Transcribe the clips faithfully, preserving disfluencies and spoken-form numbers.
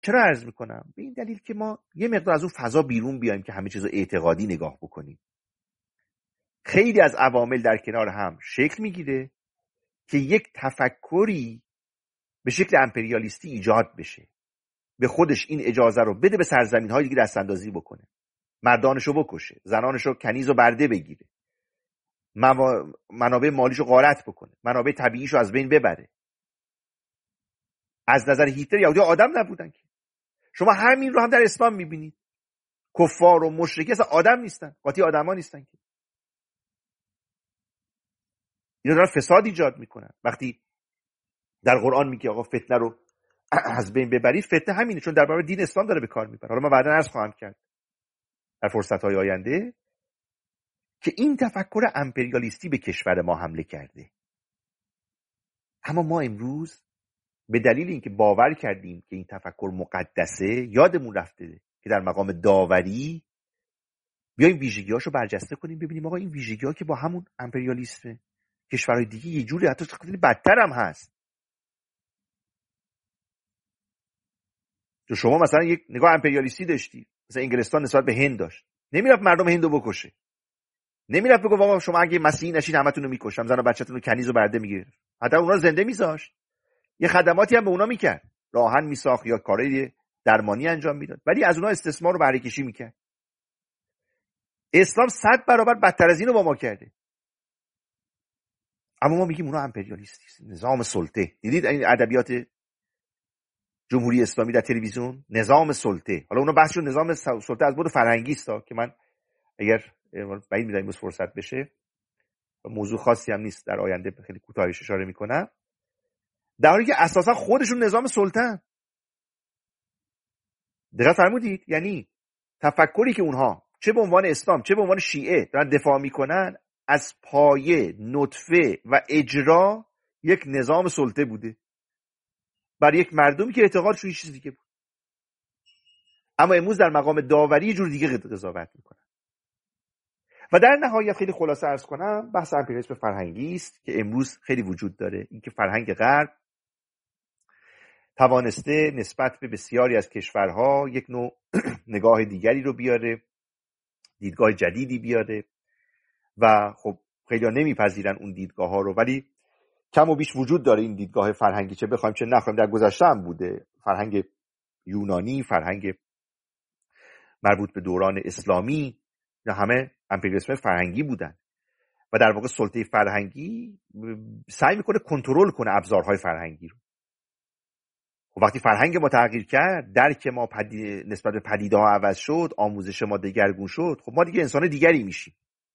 چرا عرض میکنم؟ به این دلیل که ما یه مقدار از اون فضا بیرون بیایم که همه چیزو اعتقادی نگاه بکنیم. خیلی از عوامل در کنار هم شکل میگیره که یک تفکری به شکل امپریالیستی ایجاد بشه، به خودش این اجازه رو بده به سرزمین های دیگه دست اندازی بکنه، مردانشو بکشه، زنانشو کنیز و برده بگیره، منابع مالیشو غارت بکنه، منابع طبیعیشو از بین ببره. از نظر هیتلر یهودی‌ها آدم نبودن که. شما همین رو هم در اسلام میبینید. کفار و مشرکی اصلا آدم نیستن، قاطی آدما نیستن که. اینا دارن فساد ایجاد میکنن. وقتی در قرآن میگه آقا فتنه رو از بین ببرید، فتنه همینه، چون در برابر دین اسلام داره به کار میبره. حالا من بعدا عرض خواهم کرد در فرصت‌های آینده که این تفکر امپریالیستی به کشور ما حمله کرده. اما ما امروز به دلیل اینکه باور کردیم که این تفکر مقدسه، یادمون رفته که در مقام داوری بیایم ویژگی‌هاشو برجسته کنیم، ببینیم آقا این ویژگی‌ها که با همون امپریالیسمه، کشورهای دیگه یه جوری حتی خیلی بدتر هم هست. تو شما مثلا یک نگاه امپریالیستی داشتی، مثلا انگلستان نسبت به هند داشت، نمیرفت مردم هندو بکشه، نمیرفت بگه آقا شما اگه مسیحی نشین همتون رو میکشم، زن و بچه‌تون رو کنیز و برده میگیره، حتی اونا رو زنده میذاشت، یه خدماتی هم به اونا میکرد، راهن میساخت یا کارهای درمانی انجام میداد، ولی از اونا استثمار و بهره کشی میکرد. اسلام صد برابر بدتر از اینو با ما کرده، اما ما میگیم اونا امپریالیستی، نظام سلطه. دیدید این ادبیات جمهوری اسلامی در تلویزیون، نظام سلطه. حالا اونا بحثشون نظام سلطه از بود فرهنگی است که من اگر بعید می‌دونم امروز فرصت بشه، موضوع خاصی هم نیست، در آینده خیلی کوتاهش اشاره میکنم، در حالی که اساسا خودشون نظام سلطه. دقیق فرمودید؟ یعنی تفکری که اونها چه به عنوان اسلام چه به عنوان شیعه دارن دفاع میکنن، از پایه نطفه و اجرا یک نظام سلطه بوده برای یک مردمی که اعتقادشون یه چیز دیگه بود. اما امروز در مقام داوری یه جور دیگه قضاوت میکنن. و در نهایت خیلی خلاصه عرض کنم، بحث امپریالیسم فرهنگی است که امروز خیلی وجود داره. اینکه فرهنگ غرب توانسته نسبت به بسیاری از کشورها یک نوع نگاه دیگری رو بیاره، دیدگاه جدیدی بیاره و خب خیلی ها نمیپذیرن اون دیدگاه ها رو، ولی کم و بیش وجود داره این دیدگاه فرهنگی، چه بخوایم چه نخوایم. در گذشته هم بوده، فرهنگ یونانی، فرهنگ مربوط به دوران اسلامی، نه همه امپریالیسم فرهنگی بودن و در واقع سلطه فرهنگی سعی میکنه کنترل کنه ابزارهای فرهنگی رو. خب وقتی فرهنگ ما تغییر کرد، درک ما پدید... نسبت به پدیده ها عوض شد، آموزش ما دگرگون شد، خب ما دیگه انسان دیگری میشیم.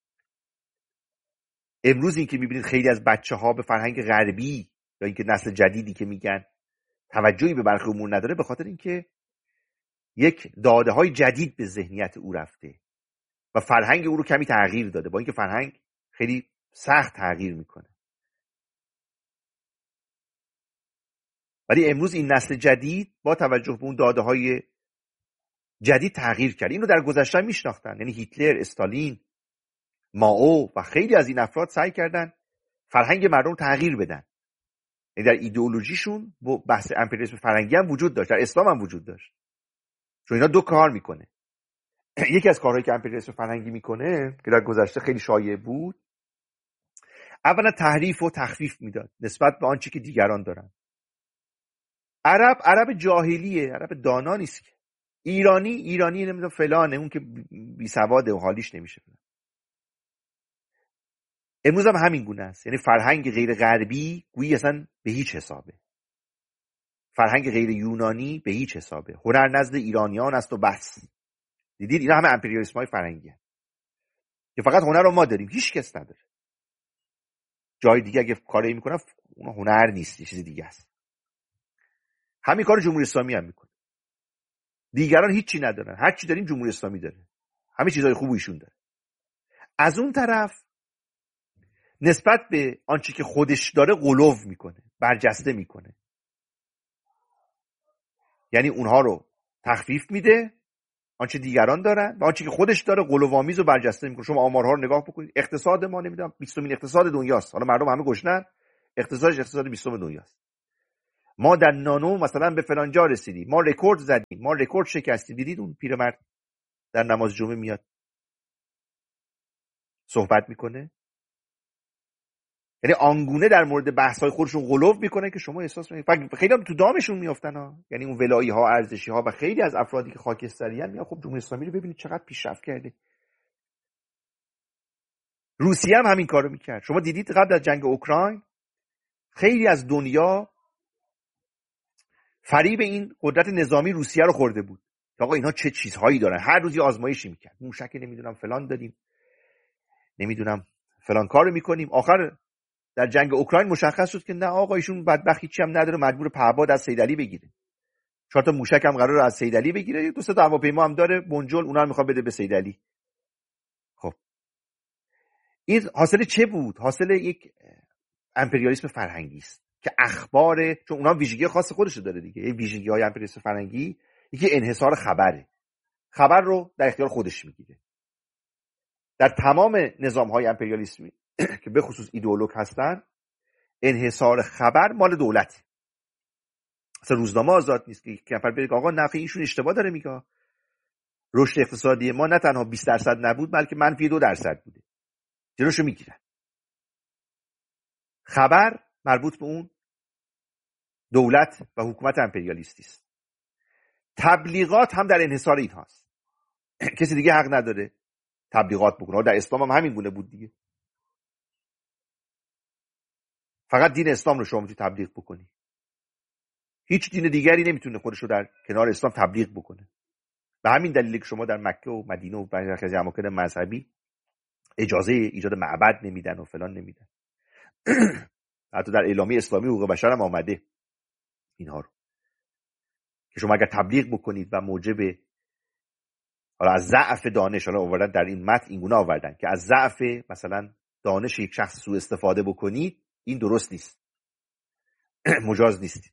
امروز این که میبینید خیلی از بچه ها به فرهنگ غربی یا اینکه نسل جدیدی که میگن توجهی به برخی امور نداره، به خاطر اینکه یک داده های جدید به ذهنیت او رفته و فرهنگ او رو کمی تغییر داده، با اینکه فرهنگ خیلی سخت تغییر میکنه. ولی امروز این نسل جدید با توجه به اون داده های جدید تغییر کرد. اینو در گذشته میشناختن، یعنی هیتلر، استالین، مائو و خیلی از این افراد سعی کردن فرهنگ مردم رو تغییر بدن. یعنی در ایدئولوژیشون بحث امپریالیسم فرهنگی هم وجود داشت، در اسلام هم وجود داشت، چون اینا دو کار میکنه. یکی از کارهایی که امپریالیسم فرهنگی میکنه که در گذشته خیلی شایع بود، اولا تحریف و تخفیف میداد نسبت به آنچه که دیگران دارن. عرب عرب جاهلیه، عرب دانا نیست که. ایرانی ایرانی نمیدونم فلانه، اون که بی سواده و حالیش نمیشه. امروز هم همین گونه است، یعنی فرهنگ غیر غربی گویی اصلا به هیچ حسابه، فرهنگ غیر یونانی به هیچ حسابه، هنر نزد ایرانیان است و بس. دیدید اینا همه امپریالیسم های فرهنگی هست که فقط هنر رو ما داریم، هیچ کس نداره. جای دیگه اگه کاری میکنن اون هنر نیست، یه چیز دیگه است. همین کارو جمهوری اسلامی هم میکنه. دیگران هیچی ندارن، هر چی داریم جمهوری اسلامی داره، همه چیزای خوب ایشون داره. از اون طرف نسبت به آنچه که خودش داره غلو میکنه، برجسته میکنه، یعنی اونها رو تخفیف میده، آنچه دیگران دارن و آنچه که خودش داره غلوآمیز و برجسته میکنه. شما آمارها رو نگاه بکنید، اقتصاد ما نمیدونم بیستمین اقتصاد دنیاست، حالا مردم همه گشنن، اقتصادش اقتصاد بیستم دنیاست. ما در نانو مثلا به فلان جا رسیدیم، ما رکورد زدیم، ما رکورد شکستیم. دیدید اون پیرمرد در نماز جمعه میاد صحبت میکنه، یعنی آنگونه در مورد بحث‌های خودشون غلو میکنه که شما احساس میکنید. خیلی هم تو دامشون میافتن ها، یعنی اون ولایی ها، ارزشی ها و خیلی از افرادی که خاکستریان میاد. خب جمهوری اسلامی رو ببینید چقدر پیشرفت کرده. روسیه هم همین کارو میکرد. شما دیدید قبل از جنگ اوکراین خیلی از دنیا فریب این قدرت نظامی روسیه رو خورده بود که آقا اینها چه چیزهایی دارن. هر روز یه آزمایشی میکرد، موشک نمیدونم فلان دادیم، نمیدونم فلان کارو میکنیم. آخر در جنگ اوکراین مشخص شد که نه آقا ایشون بدبختی چی هم نداره، مجبور پهباد از سیدعلی بگیره. چهار تا موشک هم قراره از سیدعلی بگیره، دو سه تا هواپیما هم داره بنجل، اونا رو میخواد بده به سیدعلی. خب این حاصل چه بود؟ حاصل یک امپریالیسم فرهنگی است که اخبار، چون اونا ویژگی خاص خودش داره دیگه، این ویژگی های امپریالیسم فرهنگی یکی انحصار خبره، خبر رو در اختیار خودش میگیره. در تمام نظام های امپریالیسمی که به خصوص ایدئولوگ هستن، انحصار خبر مال دولت. اصلا روزنامه آزاد نیست که یک نفر بگه آقا نفع ایشون اشتباه داره میگه، رشد اقتصادی ما نه تنها بیست درصد نبود بلکه منفی دو درصد بوده، جلوشو میگیرن. خبر مربوط به اون دولت و حکومت امپریالیستی است. تبلیغات هم در انحصار اینهاست. کسی دیگه حق نداره تبلیغات بکنه. در اسلام هم همین گونه بود دیگه. فقط دین اسلام رو شما میتونی تبلیغ بکنی. هیچ دین دیگری نمیتونه خودش رو در کنار اسلام تبلیغ بکنه. به همین دلیل که شما در مکه و مدینه و برخی از اماکن مذهبی اجازه ایجاد معبد نمیدن و فلان نمیدن. حتی در اعلامیه اسلامی حقوق بشر هم آمده اینها رو که شما اگر تبلیغ بکنید و موجب حالا از ضعف دانش، حالا آوردن در این متن اینگونه آوردن که از ضعف مثلا دانش یک شخص سوء استفاده بکنید، این درست نیست، مجاز نیست.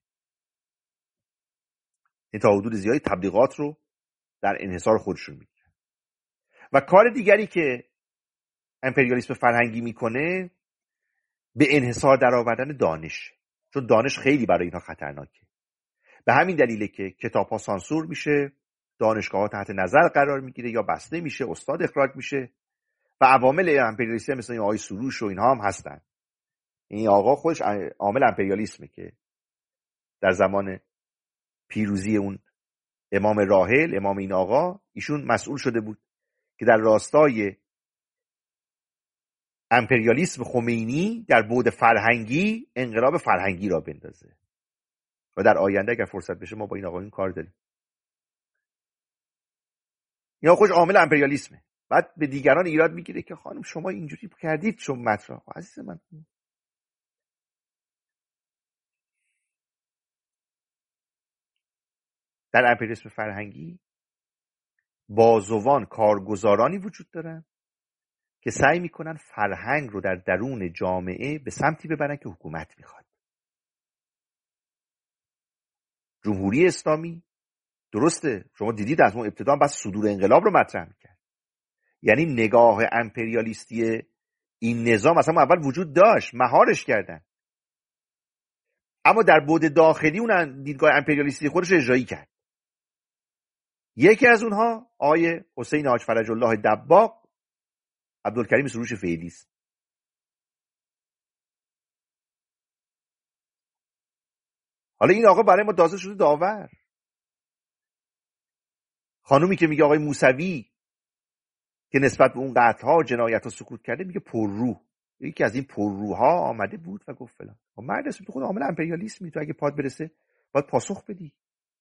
این تا حدود زیادی تبلیغات رو در انحصار خودشون میگیرن. و کار دیگری که امپریالیسم فرهنگی میکنه به انحصار در آوردن دانش، چون دانش خیلی برای اینها خطرناکه. به همین دلیله که کتاب‌ها سانسور میشه، دانشگاه‌ها تحت نظر قرار میگیره یا بسته میشه، استاد اخراج میشه و عوامل امپریالیسم مثل این آقای سروش و اینها هم هستن. این آقا خودش عامل امپریالیسمه که در زمان پیروزی اون امام راحل، امام این آقا، ایشون مسئول شده بود که در راستای امپریالیسم خمینی در بعد فرهنگی انقلاب فرهنگی را بندازه. و در آینده اگر فرصت بشه ما با این آقا این کار داریم. یا خوش عامل امپریالیسمه. بعد به دیگران ایراد میگیره که خانم شما اینجوری کردید شما مطرح. عزیز من، در امپریالیسم فرهنگی بازوان کارگزارانی وجود دارن که سعی میکنن فرهنگ رو در درون جامعه به سمتی ببرن که حکومت میخواد. جمهوری اسلامی درسته، شما دیدید از اون ابتدا بس صدور انقلاب رو مطرح میکرد، یعنی نگاه امپریالیستی این نظام اصلا اول وجود داشت، مهارش کردن، اما در بعد داخلی اون دیدگاه امپریالیستی خودش اجرایی کرد. یکی از اونها آقای حسین حاج فرج الله دباغ، عبدالکریم سروش فعلی است. حالا این آقا برای ما تازه شده داور. خانومی که میگه آقای موسوی که نسبت به اون قطع‌ها جنایت‌ها سکوت کرده، میگه پرروح. یکی از این پرروح‌ها آمده بود و گفت فلان. خب مرد اسم تو خود عامل امپریالیسمی، تو اگه پاد برسه باید پاسخ بدی.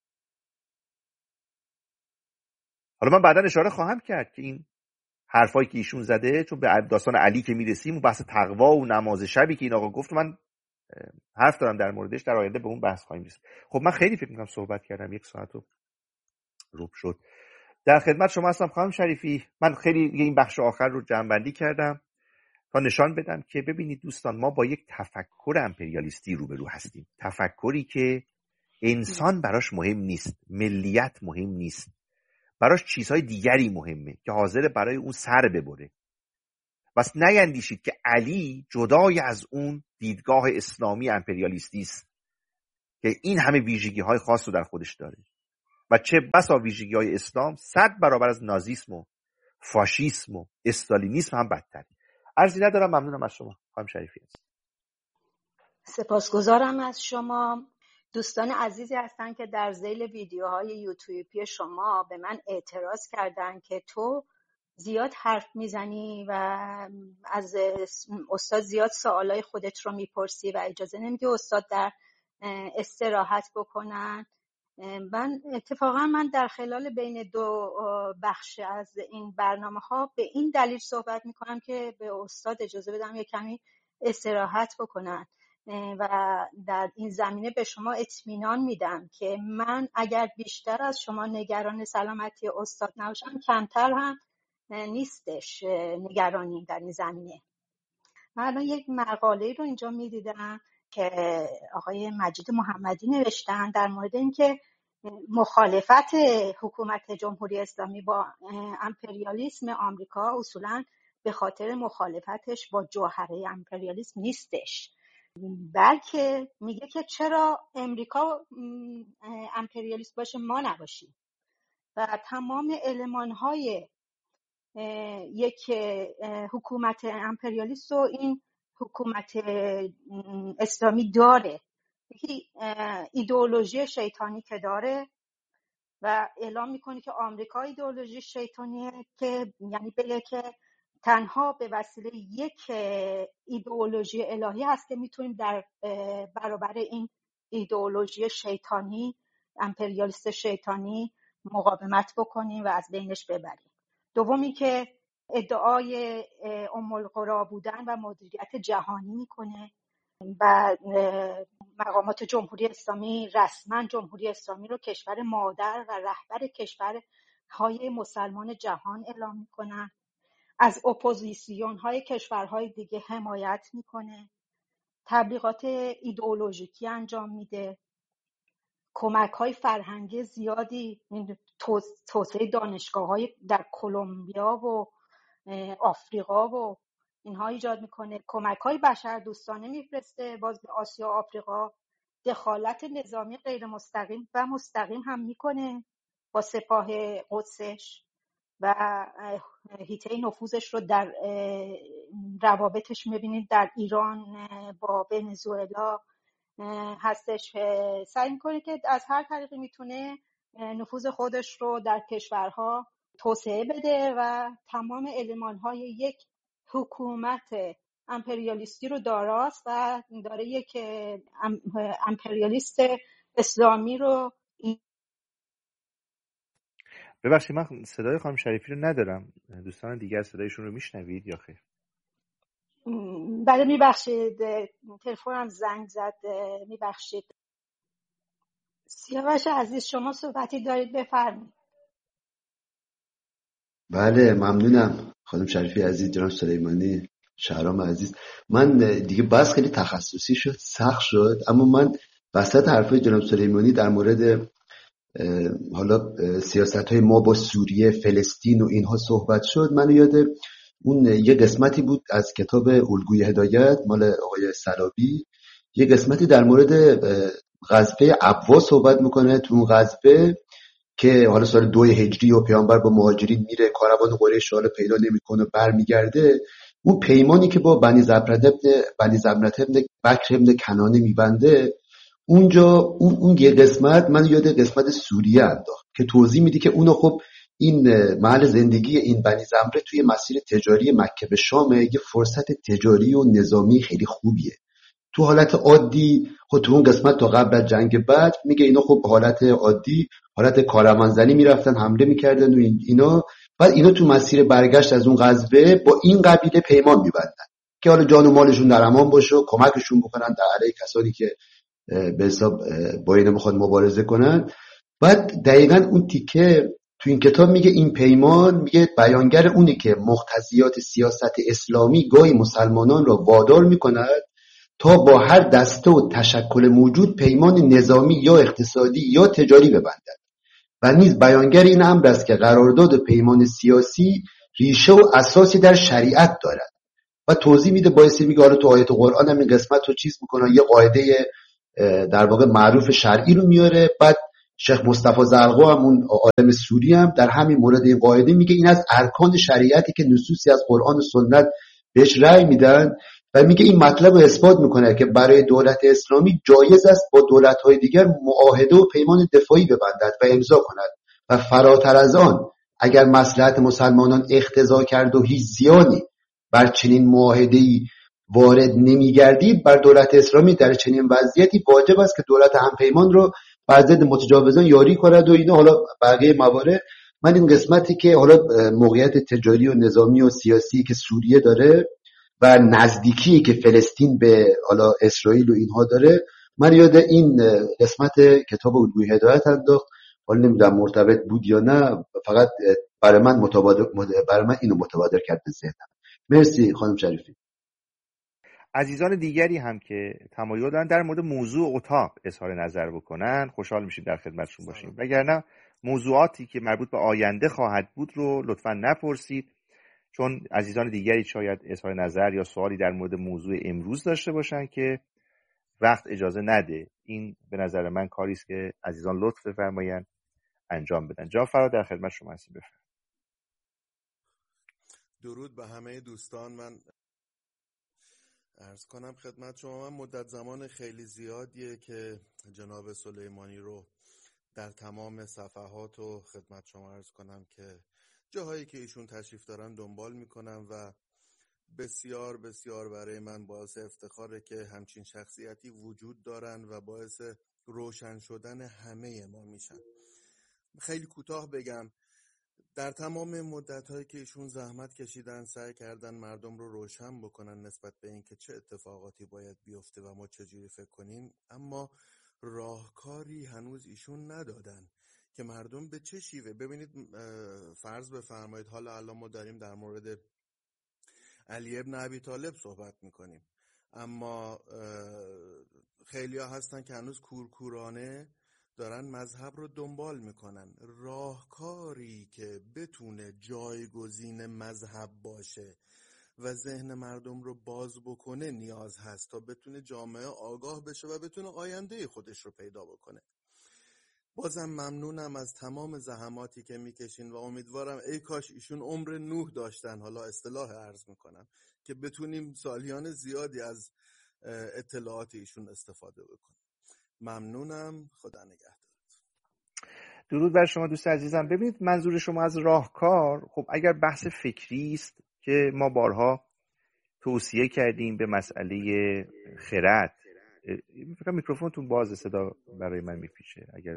حالا من بعداً اشاره خواهم کرد که این حرفایی که ایشون زده، چون به داستان علی که میرسیم و بحث تقوا و نماز شبی که این آقا گفت، من حرف دارم در موردش، در آینده به اون بحث خواهیم رسید. خب من خیلی فکر می‌کنم صحبت کردم، یک ساعت و ربع شد. در خدمت شما هستم خانم شریفی. من خیلی این بخش آخر رو جمع‌بندی کردم تا نشان بدم که ببینید دوستان، ما با یک تفکر امپریالیستی روبرو هستیم. تفکری که انسان براش مهم نیست، ملیت مهم نیست، براش چیزهای دیگری مهمه که حاضر برای اون سر ببره. بس نیندیشید که علی جدای از اون دیدگاه اسلامی امپریالیستی است که این همه ویژگی های خاص رو در خودش داره و چه بسا ویژگی های اسلام صد برابر از نازیسم و فاشیسم و استالینیسم هم بدتر. عرضی ندارم. ممنونم از شما خانم شریفی. سپاسگزارم از شما. دوستان عزیزی هستن که در ذیل ویدیوهای یوتیوبی شما به من اعتراض کردن که تو زیاد حرف میزنی و از استاد زیاد سوالای خودت رو میپرسی و اجازه نمیدی استاد در استراحت بکنن. من اتفاقا من در خلال بین دو بخش از این برنامه ها به این دلیل صحبت میکنم که به استاد اجازه بدم یک کمی استراحت بکنن و در این زمینه به شما اطمینان میدم که من اگر بیشتر از شما نگران سلامتی استاد نباشم کمتر هم نیستش نگرانی در این زمینه. من الان یک مقاله رو اینجا میدیدم که آقای مجید محمدی نوشتن در مورد اینکه مخالفت حکومت جمهوری اسلامی با امپریالیسم آمریکا اصولاً به خاطر مخالفتش با جوهره امپریالیسم نیستش، بلکه میگه که چرا امریکا امپریالیست باشه ما نباشیم و تمام المان‌های یک حکومت امپریالیست و این حکومت اسلامی داره. یکی ایدئولوژی شیطانی که داره و اعلام میکنه که آمریکا ایدئولوژی شیطانیه، که یعنی بگه که تنها به وسیله یک ایدئولوژی الهی هست که میتونیم در برابر این ایدئولوژی شیطانی امپریالیست شیطانی مقاومت بکنیم و از بینش ببریم. دومی که ادعای ام القری بودن و مدیریت جهانی میکنه و مقامات جمهوری اسلامی رسما جمهوری اسلامی رو کشور مادر و رهبر کشورهای مسلمان جهان اعلام میکنن. از اپوزیسیون های کشورهای دیگه حمایت میکنه، تبلیغات ایدئولوژیکی انجام میده، کمک های فرهنگی زیادی توسعه دانشگاه های در کلمبیا و آفریقا و اینها ایجاد میکنه، کمک های بشردوستانه میفرسته باز به آسیا و آفریقا، دخالت نظامی غیر مستقیم و مستقیم هم میکنه با سپاه قدسش و حیطه نفوذش رو در روابطش میبینید در ایران با ونزوئلا هستش. سعی میکنه که از هر طریقی میتونه نفوذ خودش رو در کشورها توسعه بده و تمام المان‌های یک حکومت امپریالیستی رو داراست و داره یک امپریالیست اسلامی رو. ببخشید من صدای خانم شریفی رو ندارم، دوستان دیگر صدایشون رو میشنوید یا خیر؟ بله میبخشید، تلفنم زنگ زد، میبخشید. سیاوش عزیز شما صحبتی دارید بفرمایید. بله ممنونم خانم شریفی عزیز، جناب سلیمانی، شهرام عزیز. من دیگه بس خیلی تخصصی شد، سخت شد، اما من وسط حرفای جناب سلیمانی در مورد حالا سیاست های ما با سوریه، فلسطین و اینها صحبت شد، من یاد اون یه قسمتی بود از کتاب الگوی هدایت مال آقای سلابی، یه قسمتی در مورد غزوه ابوا صحبت میکنه. تو اون غزوه که حالا سال دو هجری و پیامبر با مهاجرین میره، کاروان قریش حالا پیدا نمیکنه، برمیگرده، اون پیمانی که با بنی زبرت ابن بنی زبرت ابن بکر ابن کنانه میبنده، اونجا اون اون یه قسمت من یاد قسمت سوریه انداخت که توضیح میده که اونو خب این محل زندگی این بنی زمره توی مسیر تجاری مکه به شام یه فرصت تجاری و نظامی خیلی خوبیه. تو حالت عادی خب تو اون قسمت تا قبل از جنگ بعد میگه اینا خب حالت عادی، حالت کاروانزنی میرفتن، حمله میکردن و اینا، بعد اینا تو مسیر برگشت از اون غزوه با این قبیله پیمان میبندن که حالا جان و مالشون در امان باشه و کمکشون بکنن در علیه کسانی که به حساب با اینا میخواد مبارزه کنن. بعد دقیقاً اون تیکه تو این کتاب میگه این پیمان، میگه بیانگر اونی که مقتضیات سیاست اسلامی گاهی مسلمانان را وادار میکند تا با هر دسته و تشکل موجود پیمان نظامی یا اقتصادی یا تجاری ببندند و نیز بیانگر این امر است که قرارداد و پیمان سیاسی ریشه و اساسی در شریعت دارد. و توضیح میده، باعث میگه حالا تو آیت قرآن هم این قسمت رو چیز میکنه، یه قاعده در واقع معروف شرعی رو میاره. بعد شیخ مصطفی زرقا هم اون عالم سوری هم در همین مورد این قاعده میگه این از ارکان شریعتی که نصوصی از قرآن و سنت بهش رأی میدن و میگه این مطلب رو اثبات میکنه که برای دولت اسلامی جایز است با دولت‌های دیگر معاهده و پیمان دفاعی ببندد و امضا کند و فراتر از آن اگر مصلحت مسلمانان اقتضا کرد و هیچ زیانی بر چنین معاهده‌ای وارد نمیگردید بر دولت اسلامی در چنین وضعیتی واجب است که دولت همپیمان رو بر ضد متجاوزان یاری کند و اینا. حالا بقیه موارد من این قسمتی که حالا موقعیت تجاری و نظامی و سیاسی که سوریه داره و نزدیکی که فلسطین به حالا اسرائیل و اینها داره، من یاد این قسمت کتاب الگوی هدایت انداخت. حالا نمیدونم مرتبط بود یا نه، فقط برای من متبادر برای من اینو متبادر کرد به ذهنم. مرسی خانم شریفی. عزیزان دیگری هم که تمایل دارن در مورد موضوع اتاق اظهار نظر بکنن خوشحال میشیم در خدمتشون باشیم، وگرنه موضوعاتی که مربوط به آینده خواهد بود رو لطفاً نپرسید، چون عزیزان دیگری شاید اظهار نظر یا سوالی در مورد موضوع امروز داشته باشن که وقت اجازه نده. این به نظر من کاری است که عزیزان لطف بفرمایید انجام بدن. جناب فراد در خدمت شما هستیم، بفرمایید. درود به همه دوستان. من عرض کنم خدمت شما، من مدت زمان خیلی زیادیه که جناب سلیمانی رو در تمام صفحات و خدمت شما عرض کنم که جاهایی که ایشون تشریف دارن دنبال میکنم و بسیار بسیار برای من باعث افتخاره که همچین شخصیتی وجود دارن و باعث روشن شدن همه ما میشن. خیلی کوتاه بگم، در تمام مدت‌هایی که ایشون زحمت کشیدن، سعی کردن مردم رو روشن بکنن نسبت به این که چه اتفاقاتی باید بیفته و ما چجوری فکر کنیم، اما راهکاری هنوز ایشون ندادن که مردم به چه شیوه. ببینید فرض بفرمایید حالا الان ما داریم در مورد علی ابن ابی طالب صحبت میکنیم، اما خیلی ها هستن که هنوز کورکورانه دارن مذهب رو دنبال میکنن. راهکاری که بتونه جایگزین مذهب باشه و ذهن مردم رو باز بکنه نیاز هست تا بتونه جامعه آگاه بشه و بتونه آینده خودش رو پیدا بکنه. بازم ممنونم از تمام زحماتی که میکشین و امیدوارم ای کاش ایشون عمر نوح داشتن، حالا اصطلاح عرض میکنم، که بتونیم سالیان زیادی از اطلاعات ایشون استفاده بکنیم. ممنونم، خدا نگهدار. درود بر شما دوست عزیزم. ببینید منظور شما از راهکار، خب اگر بحث فکری است که ما بارها توصیه کردیم به مسئله خرد، فکر کنم میکروفونتون باز، صدا برای من میپیچه، اگر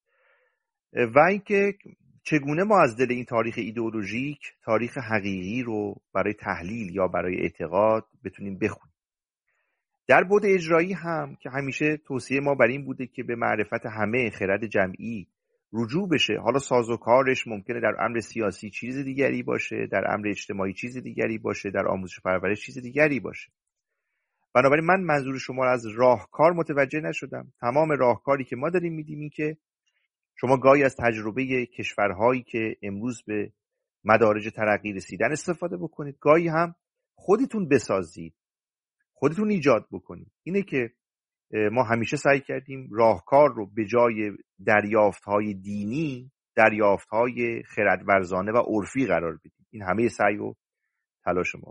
و اینکه چگونه ما از دل این تاریخ ایدئولوژیک تاریخ حقیقی رو برای تحلیل یا برای اعتقاد بتونیم بخونیم. در بعد اجرایی هم که همیشه توصیه ما بر این بوده که به معرفت همه خرد جمعی رجوع بشه. حالا سازوکارش ممکنه در امر سیاسی چیز دیگری باشه، در امر اجتماعی چیز دیگری باشه، در آموزش پرورش چیز دیگری باشه. بنابراین من منظور شما را از راهکار متوجه نشدم. تمام راهکاری که ما داریم میدیم این که شما گاهی از تجربه کشورهایی که امروز به مدارج ترقی رسیدن استفاده بکنید، گاهی هم خودتون بسازید، خودتون ایجاد بکنید. اینه که ما همیشه سعی کردیم راهکار رو به جای دریافت‌های دینی دریافت‌های خردورزانه و عرفی قرار بدیم. این همه سعی و تلاش ما.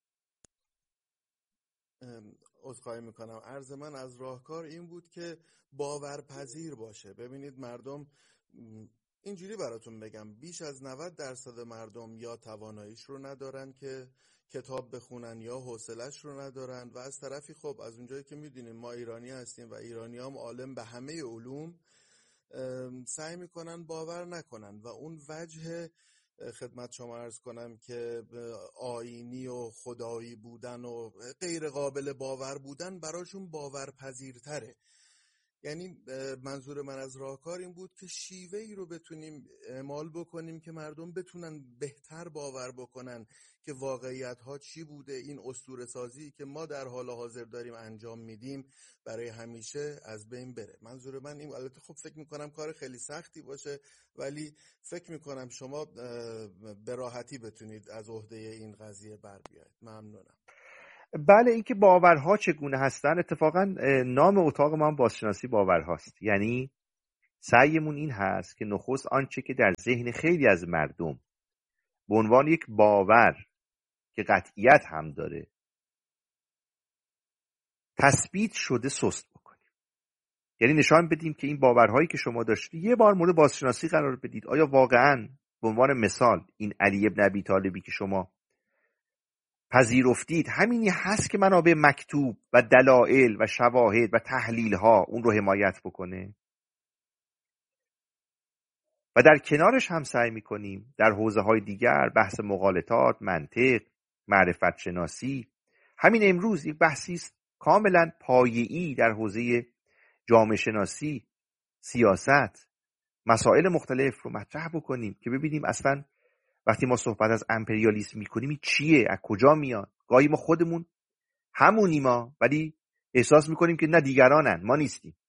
عذرخواهی میکنم، عرض من از راهکار این بود که باورپذیر باشه. ببینید مردم، اینجوری براتون بگم، بیش از نود درصد مردم یا تواناییش رو ندارن که کتاب بخونن یا حوصله‌اش رو ندارن، و از طرفی خب از اونجایی که میدونیم ما ایرانی هستیم و ایرانی هم عالم به همه علوم، سعی میکنن باور نکنن و اون وجه خدمت شما عرض کنم که آیینی و خدایی بودن و غیر قابل باور بودن براشون باورپذیرتره. یعنی منظور من از راهکار این بود که شیوهی رو بتونیم اعمال بکنیم که مردم بتونن بهتر باور بکنن که واقعیت ها چی بوده. این اسطوره سازی که ما در حال حاضر داریم انجام میدیم برای همیشه از بین بره. منظور من این، البته خب فکر میکنم کار خیلی سختی باشه، ولی فکر میکنم شما به راحتی بتونید از عهده این قضیه بر بیاید. ممنونم. بله، اینکه باورها چگونه هستن، اتفاقا نام اتاق ما هم بازشناسی باورهاست. یعنی سعیمون این هست که نخست آنچه که در ذهن خیلی از مردم به عنوان یک باور که قطعیت هم داره تثبیت شده سست بکنیم. یعنی نشان بدیم که این باورهایی که شما داشتید یه بار مورد بازشناسی قرار بدید. آیا واقعاً به عنوان مثال این علی ابن ابی طالبی که شما پذیرفتید همینی هست که منابع مکتوب و دلایل و شواهد و تحلیل ها اون رو حمایت بکنه؟ و در کنارش هم سعی میکنیم در حوزه های دیگر، بحث مغالطات، منطق، معرفت شناسی، همین امروز یک بحثی است کاملا پایه‌ای در حوزه جامعه شناسی، سیاست، مسائل مختلف رو مطرح بکنیم که ببینیم اصلا وقتی ما صحبت از امپریالیسم میکنیم این چیه، از کجا میاد. گاهی ما خودمون همونیم ما، ولی احساس میکنیم که نه دیگرانن، ما نیستیم.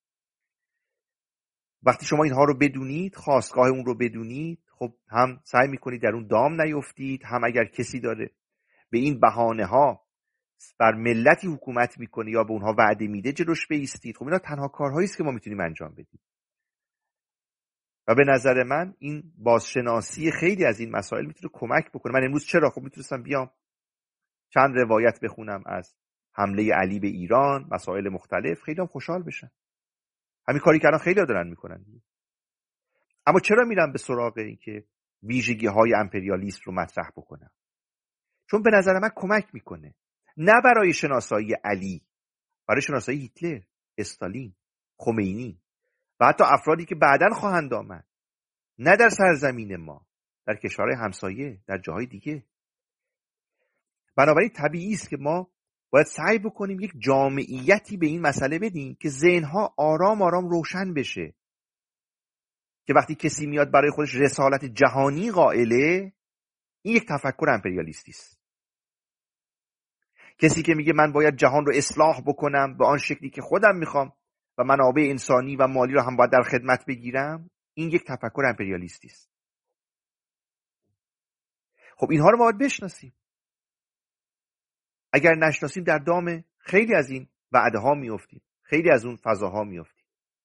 وقتی شما اینها رو بدونید، خواستگاه اون رو بدونید، خب هم سعی میکنید در اون دام نیفتید، هم اگر کسی داره به این بهانه ها بر ملتی حکومت میکنه یا به اونها وعده میده جلوش بایستید. خب اینا تنها کارهایی است که ما میتونیم انجام بدیم. و به نظر من این بازشناسی خیلی از این مسائل میتونه کمک بکنه. من امروز چرا خب میتونستم بیام چند روایت بخونم از حمله علی به ایران، مسائل مختلف، خیلی هم خوشحال بشن. همین کاری که الان خیلی‌ها دارن میکنن. اما چرا میرم به سراغ این که ویژگی‌های امپریالیسم رو مطرح بکنم؟ چون به نظر من کمک میکنه، نه برای شناسایی علی، برای شناسایی هیتلر، استالین، خمینی و حتی افرادی که بعداً خواهند آمد، نه در سرزمین ما، در کشورهای همسایه، در جاهای دیگه. بنابراین طبیعی است که ما باید سعی بکنیم یک جامعیتی به این مسئله بدیم که ذهن‌ها آرام آرام روشن بشه، که وقتی کسی میاد برای خودش رسالت جهانی قائله، این یک تفکر امپریالیستی است. کسی که میگه من باید جهان رو اصلاح بکنم به آن شکلی که خودم میخوام و منابع انسانی و مالی رو هم باید در خدمت بگیرم، این یک تفکر امپریالیستی است. خب اینها رو ما باید بشناسیم. اگر نشناسیم در دام خیلی از این وعده ها میافتیم، خیلی از اون فضاها میافتیم.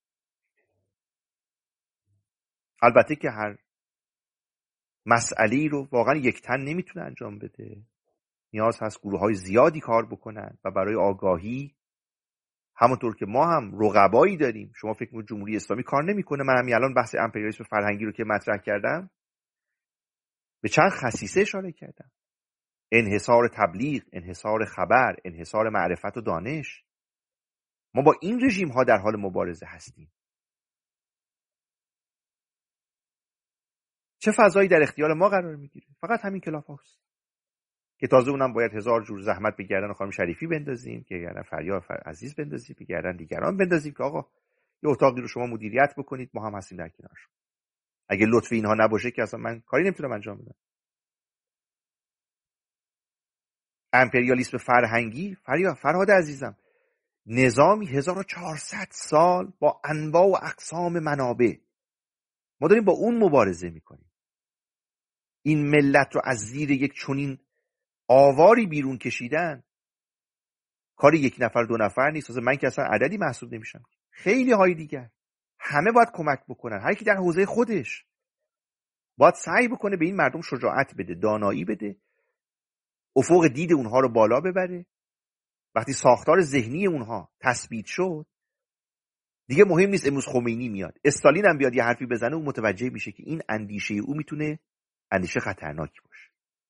البته که هر مسئله‌ای رو واقعا یک تن نمیتونه انجام بده. نیاز هست گروه‌های زیادی کار بکنن و برای آگاهی، همونطور که ما هم رقبایی داریم. شما فکر می‌کنید جمهوری اسلامی کار نمی‌کنه؟ من همین الان بحث امپریالیسم فرهنگی رو که مطرح کردم به چند خصیصه اشاره کردم: انحصار تبلیغ، انحصار خبر، انحصار معرفت و دانش. ما با این رژیم ها در حال مبارزه هستیم. چه فضایی در اختیار ما قرار میگیره؟ فقط همین کلاب هاوس که تازه اونم باید هزار جور زحمت به گردن خانم شریفی بندازیم، که گردن فریاد عزیز بندازیم، به گردن دیگران بندازیم که آقا یه اتاقی رو شما مدیریت بکنید، ما هم هستیم در کنار شما. اگه لطف اینها نباشه که اصلا من کاری نمیتونم انجام بدم. امپریالیسم فرهنگی، فریاد فرهاد عزیزم، نظامی هزار و چهارصد سال با انواع و اقسام منابع، ما داریم با اون مبارزه میکنیم. این ملت رو از زیر یک چنین آواری بیرون کشیدن کاری یک نفر دو نفر نیست. من که اصلا عددی محسوب نمیشم، خیلی های دیگر. همه باید کمک بکنن، هر کی در حوزه خودش باید سعی بکنه به این مردم شجاعت بده، دانایی بده، افق دید اونها رو بالا ببره. وقتی ساختار ذهنی اونها تثبیت شد، دیگه مهم نیست امروز خمینی میاد، استالین هم بیاد یه حرفی بزنه، اون متوجه میشه که این اندیشه او میتونه اندیشه خطرناکی باشه.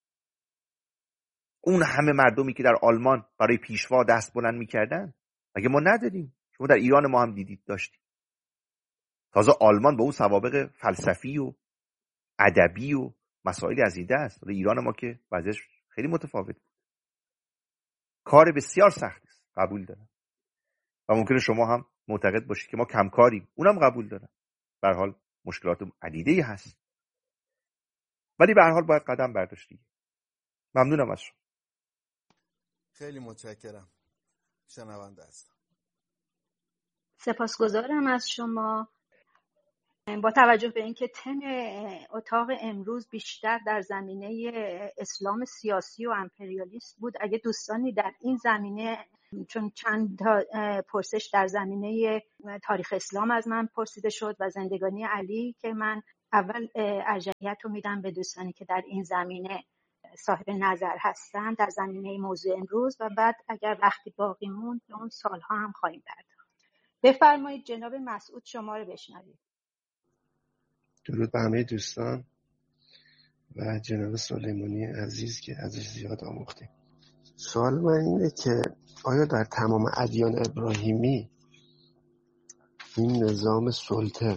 اون همه مردمی که در آلمان برای پیشوا دست بلند میکردن، مگه ما نداریم؟ شما در ایران ما هم دیدید داشتیم. تازه آلمان با اون سوابق فلسفی و ادبی و مسائلی از این دست، ایران ما که وضعش خیلی متفاوت بود. کار بسیار سختی است، قبول دارم. و ممکنه شما هم معتقد باشید که ما کمکاریم، اونم قبول دارم. به هر حال مشکلات عدیده‌ای هست، ولی به هر حال باید قدم برداشت دیگه. ممنونم از شما. خیلی متشکرم. شنونده هستم. سپاسگزارم از شما. با توجه به اینکه تم اتاق امروز بیشتر در زمینه اسلام سیاسی و امپریالیست بود، اگه دوستانی در این زمینه، چون چند تا پرسش در زمینه تاریخ اسلام از من پرسیده شد و زندگانی علی، که من اول ارجحیت رو میدم به دوستانی که در این زمینه صاحب نظر هستن در زمینه موضوع امروز، و بعد اگر وقتی باقی موند به اون سالها هم خواهیم پرداخت. بفرمایید جناب مسعود، شما رو بشنوید. درود به همه دوستان و جناب سلیمانی عزیز که ازش زیاد آموختیم. سوال من اینه که آیا در تمام ادیان ابراهیمی این نظام سلطه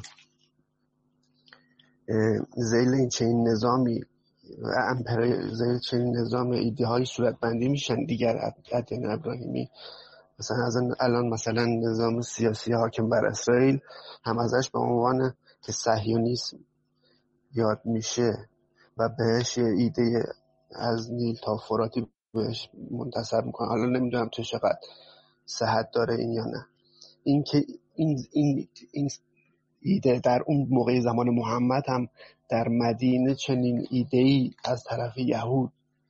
زیل این چنین نظامی و امپرای زیل چنین نظام ایده های صورت بندی میشن دیگر ادیان ابراهیمی؟ مثلا از الان مثلا نظام سیاسی حاکم بر اسرائیل هم ازش به عنوان که صهیونیسم یاد میشه و بهش ایده از نیل تا فراتی بهش منتسب میکنه. حالا نمیدونم تو چقدر صحت داره این یا نه. این که این این این ایده در اون موقع زمان محمد هم در مدینه چنین ایده‌ای از طرف یهود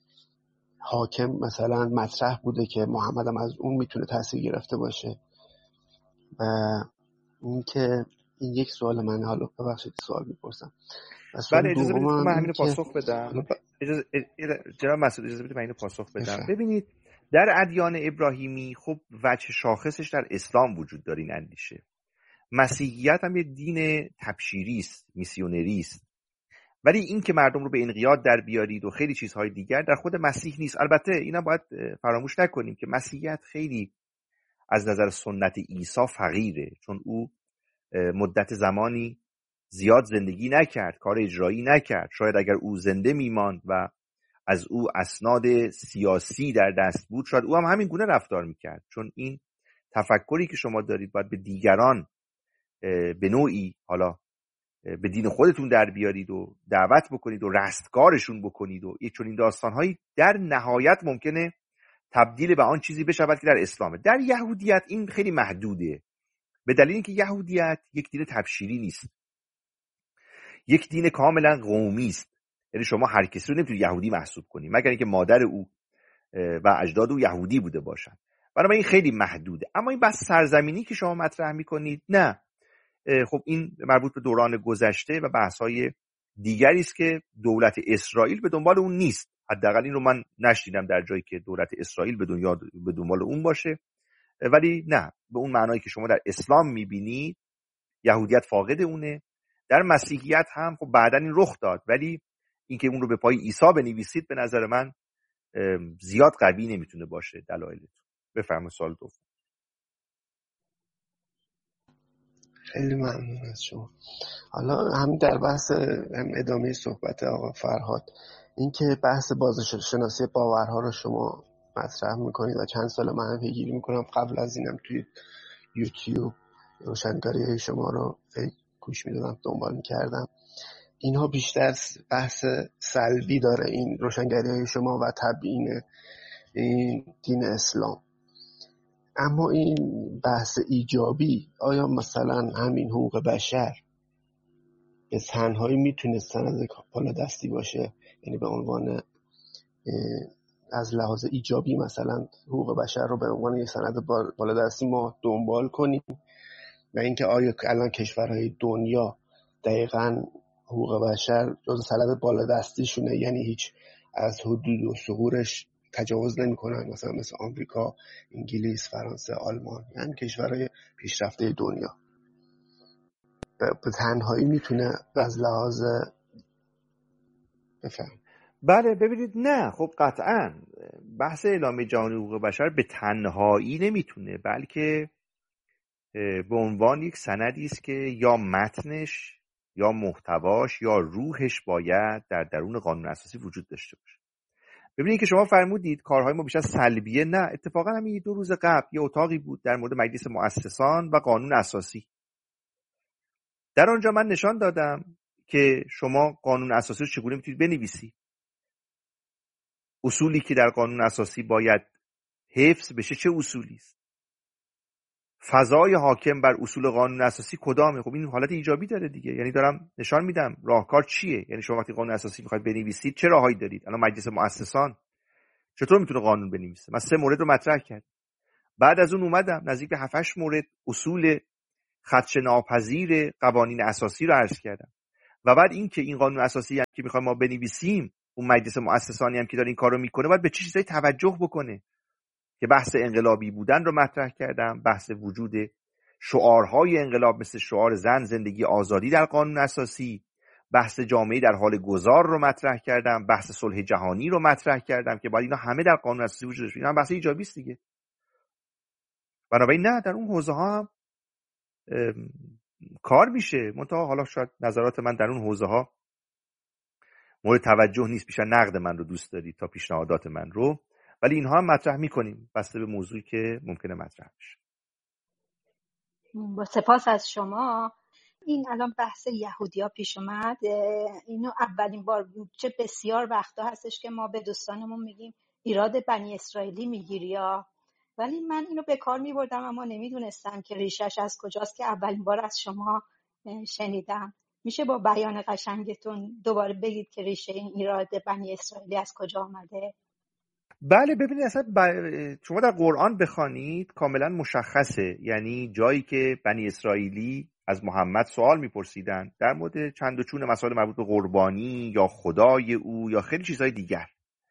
حاکم مثلا مطرح بوده که محمد هم از اون میتونه تاثیر گرفته باشه. و این که این یک سوال من، حالا ببخشید سوال میپرسم. بله اجازه بدید که من همینو پاسخ بدم. ب... اجازه جناب مسعود اجازه بدید من اینو پاسخ بدم. بفرم. ببینید در ادیان ابراهیمی خب وجه شاخصش در اسلام وجود داره این اندیشه. مسیحیت هم یه دین تبشیری است، میسیونری است. ولی این که مردم رو به انقیاد در بیارید و خیلی چیزهای دیگر در خود مسیح نیست. البته اینا باید فراموش نکنیم که مسیحیت خیلی از نظر سنت عیسی فقیره، چون او مدت زمانی زیاد زندگی نکرد، کار اجرایی نکرد. شاید اگر او زنده میماند و از او اسناد سیاسی در دست بود، شاید او هم همین گونه رفتار میکرد. چون این تفکری که شما دارید باید به دیگران به نوعی حالا به دین خودتون در بیارید و دعوت بکنید و رستگارشون بکنید و یک چنین داستانهایی در نهایت ممکنه تبدیل به آن چیزی بشود که در اسلامه. در یهودیت این خیلی محدوده، به دلیل اینکه یهودیت یک دین تبشیری نیست، یک دین کاملا قومی است. یعنی شما هر کسی رو نمیتونید یهودی محسوب کنید مگر اینکه مادر او و اجداد او یهودی بوده باشند. بنابراین این خیلی محدوده. اما این بحث سرزمینی که شما مطرح میکنید، نه، خب این مربوط به دوران گذشته و بحث‌های دیگری است که دولت اسرائیل به دنبال اون نیست. حداقل این رو من نشنیدم در جایی که دولت اسرائیل به دنیا به دنبال اون باشه. ولی نه، به اون معنایی که شما در اسلام میبینید یهودیت فاقد اونه. در مسیحیت هم خب بعدن این رخ داد، ولی اینکه اون رو به پای عیسی بنویسید به نظر من زیاد قوی نمیتونه باشه دلایلتون. بفرمایید سوال دوم. خیلی ممنون از شما. حالا همین در بحث ادامه صحبت آقا فرهاد، این که بحث بازشناسی باورها رو شما مطرح میکنید و چند سال من هم پیگیری میکنم، قبل از اینم توی یوتیوب روشنگاری شما رو گوش میدادم، دنبال میکردم. اینها بیشتر بحث سلبی داره، این روشنگری های شما و تبیین این دین اسلام. اما این بحث ایجابی، آیا مثلا همین حقوق بشر به تنهایی میتونه سند بالادستی باشه؟ یعنی به عنوان از لحاظ ایجابی مثلا حقوق بشر رو به عنوان یک سند بالادستی ما دنبال کنیم؟ و اینکه آیا الان کشورهای دنیا دقیقاً حقوق بشر جز سند بالادستیشونه، یعنی هیچ از حدود و ثغورش تجاوز نمی‌کنن، مثلا مثل آمریکا، انگلیس، فرانسه، آلمان، یعنی کشورهای پیشرفته دنیا به تنهایی میتونه از لحاظ بفهم؟ بله ببینید، نه خب قطعاً بحث اعلامیه جهانی حقوق بشر به تنهایی نمیتونه، بلکه به عنوان یک سندی است که یا متنش یا محتواش یا روحش باید در درون قانون اساسی وجود داشته باشه. ببینید که شما فرمودید کارهای ما بیشتر سلبیه. نه، اتفاقا همین دو روز قبل یه اتاقی بود در مورد مجلس مؤسسان و قانون اساسی. در آنجا من نشان دادم که شما قانون اساسی رو چگونه میتونید بنویسید. اصولی که در قانون اساسی باید حفظ بشه چه اصولی است؟ فضای حاکم بر اصول قانون اساسی کدامه؟ خب این حالت ایجابی داره دیگه، یعنی دارم نشان میدم راهکار چیه. یعنی شما وقتی قانون اساسی میخواید بنویسید چه راههایی دارید؟ الان مجلس مؤسسان چطور میتونه قانون بنویسه؟ من سه مورد رو مطرح کردم، بعد از اون اومدم نزدیک به هفت هشت مورد اصول خدشه ناپذیر قوانین اساسی رو عرض کردم. و بعد این که این قانون اساسی هم که میخوایم ما بنویسیم، اون مجلس مؤسسانی هم که داره این کارو میکنه باید به چه چیزایی توجه بکنه، که بحث انقلابی بودن رو مطرح کردم، بحث وجود شعارهای انقلاب مثل شعار زن، زندگی، آزادی در قانون اساسی، بحث جامعه در حال گذار رو مطرح کردم، بحث صلح جهانی رو مطرح کردم که باید اینا همه در قانون اساسی وجود داشته. اینا هم بحث ایجابی است دیگه. بنابراین نه، در اون حوزه ها هم کار میشه، منتها حالا شاید نظرات من در اون حوزه ها مورد توجه نیست، بیشتر نقد من رو دوست دارید تا پیشنهادات من رو، ولی اینها هم مطرح میکنیم بسته به موضوعی که ممکنه مطرح بشه. با سپاس از شما. این الان بحث یهودیا پیش اومد، اینو اولین بار چه بسیار وقتا هستش که ما به دوستانمون میگیم ایراد بنی اسرائیلی میگیری یا، ولی من اینو به کار میبردم اما نمیدونستم که ریشش از کجاست که اولین بار از شما شنیدم. میشه با بیان قشنگتون دوباره بگید که ریشه این ایراد بنی اسرائیلی از کجا آمده؟ بله ببینید اصلا ب... شما در قرآن بخوانید کاملا مشخصه، یعنی جایی که بنی اسرائیلی از محمد سوال میپرسیدن در مورد چند و چون مسائل مربوط به قربانی یا خدای او یا خیلی چیزهای دیگر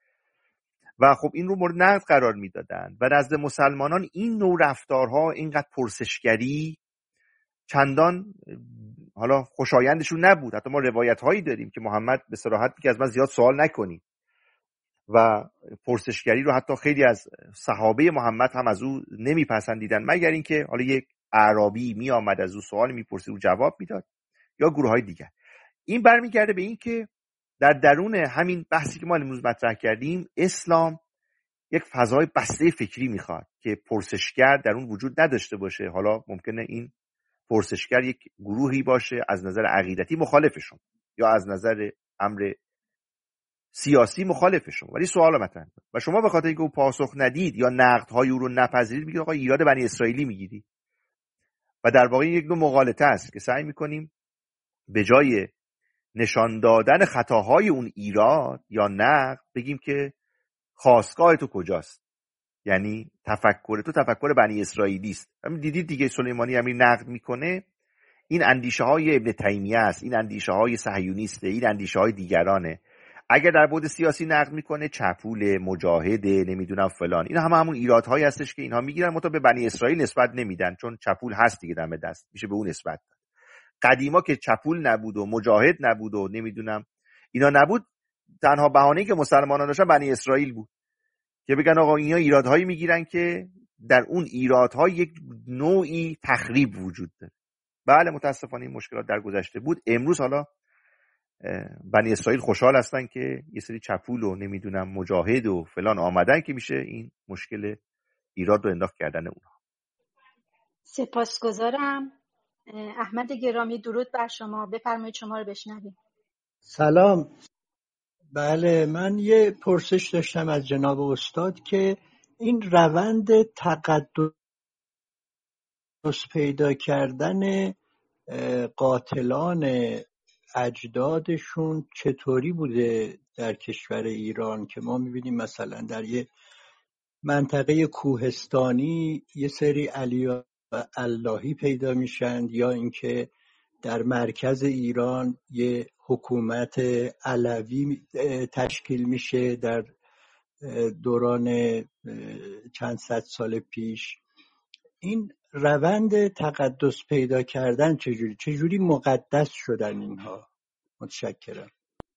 و خب این رو مورد نقد قرار میدادن و نزد مسلمانان این نوع رفتارها، اینقدر پرسشگری چندان حالا خوشایندشون نبود. حتی ما روایت هایی داریم که محمد به صراحت میگه از من زیاد سوال نکنید و پرسشگری رو حتی خیلی از صحابه محمد هم از او نمیپسندیدن، مگر اینکه حالا یک اعرابی می آمد از او سوال میپرسید و جواب میداد یا گروه های دیگر. این برمیگرده به این که در درون همین بحثی که ما امروز مطرح کردیم، اسلام یک فضای بسته فکری میخواد که پرسشگر در اون وجود نداشته باشه. حالا ممکنه این پرسشگر یک گروهی باشه از نظر عقیدتی مخالفشون یا از نظر امر سیاسی مخالفشون، ولی سوال مطرح کنه و شما به خاطر اینکه او پاسخ ندید یا نقدهای او رو نپذیرید میگید آقا ایراد بنی اسرائیلی میگیری. و در واقع یک نوع مغالطه است که سعی میکنیم به جای نشان دادن خطاهای اون ایراد یا نقد بگیم که خاستگاه تو کجاست، یعنی تفکر تو تفکر بنی اسرائیلی است. همین دیدید دیگه سلیمانی همین نقد میکنه، این اندیشه های ابن تیمیه است، این اندیشه های صهیونیسته، این اندیشه های دیگرانه. اگر در بعد سیاسی نقد میکنه چپول، مجاهده، نمیدونم فلان، این همه همون ایرادهایی هستش که اینها میگیرن متا به بنی اسرائیل نسبت نمیدن، چون چپول هست دیگه دم دست میشه به اون نسبت داد. قدیما که چپول نبود و مجاهد نبود و نمیدونم اینا نبود، تنها بهانه‌ای که مسلمانان داشتن بنی اسرائیل بود که بگن آقا اینا ایرادهایی میگیرن که در اون ایرادها یک نوعی تخریب وجود داره. بله متاسفانه این مشکلات در گذشته بود. امروز حالا بنی اسرائیل خوشحال هستن که یه سری چپول و نمیدونم مجاهد و فلان آمدن که میشه این مشکل ایراد رو انداخت کردن اونها. سپاسگزارم. احمد گرامی درود بر شما، بفرمایید شما رو بشنویم. سلام. بله من یه پرسش داشتم از جناب استاد که این روند تقدس پیدا کردن قاتلان اجدادشون چطوری بوده در کشور ایران، که ما میبینیم مثلا در یه منطقه کوهستانی یه سری علی اللهی پیدا میشن، یا اینکه در مرکز ایران یه حکومت علوی تشکیل میشه در دوران چند صد سال پیش. این روند تقدس پیدا کردن چجوری چجوری مقدس شدن اینها؟ متشکرم.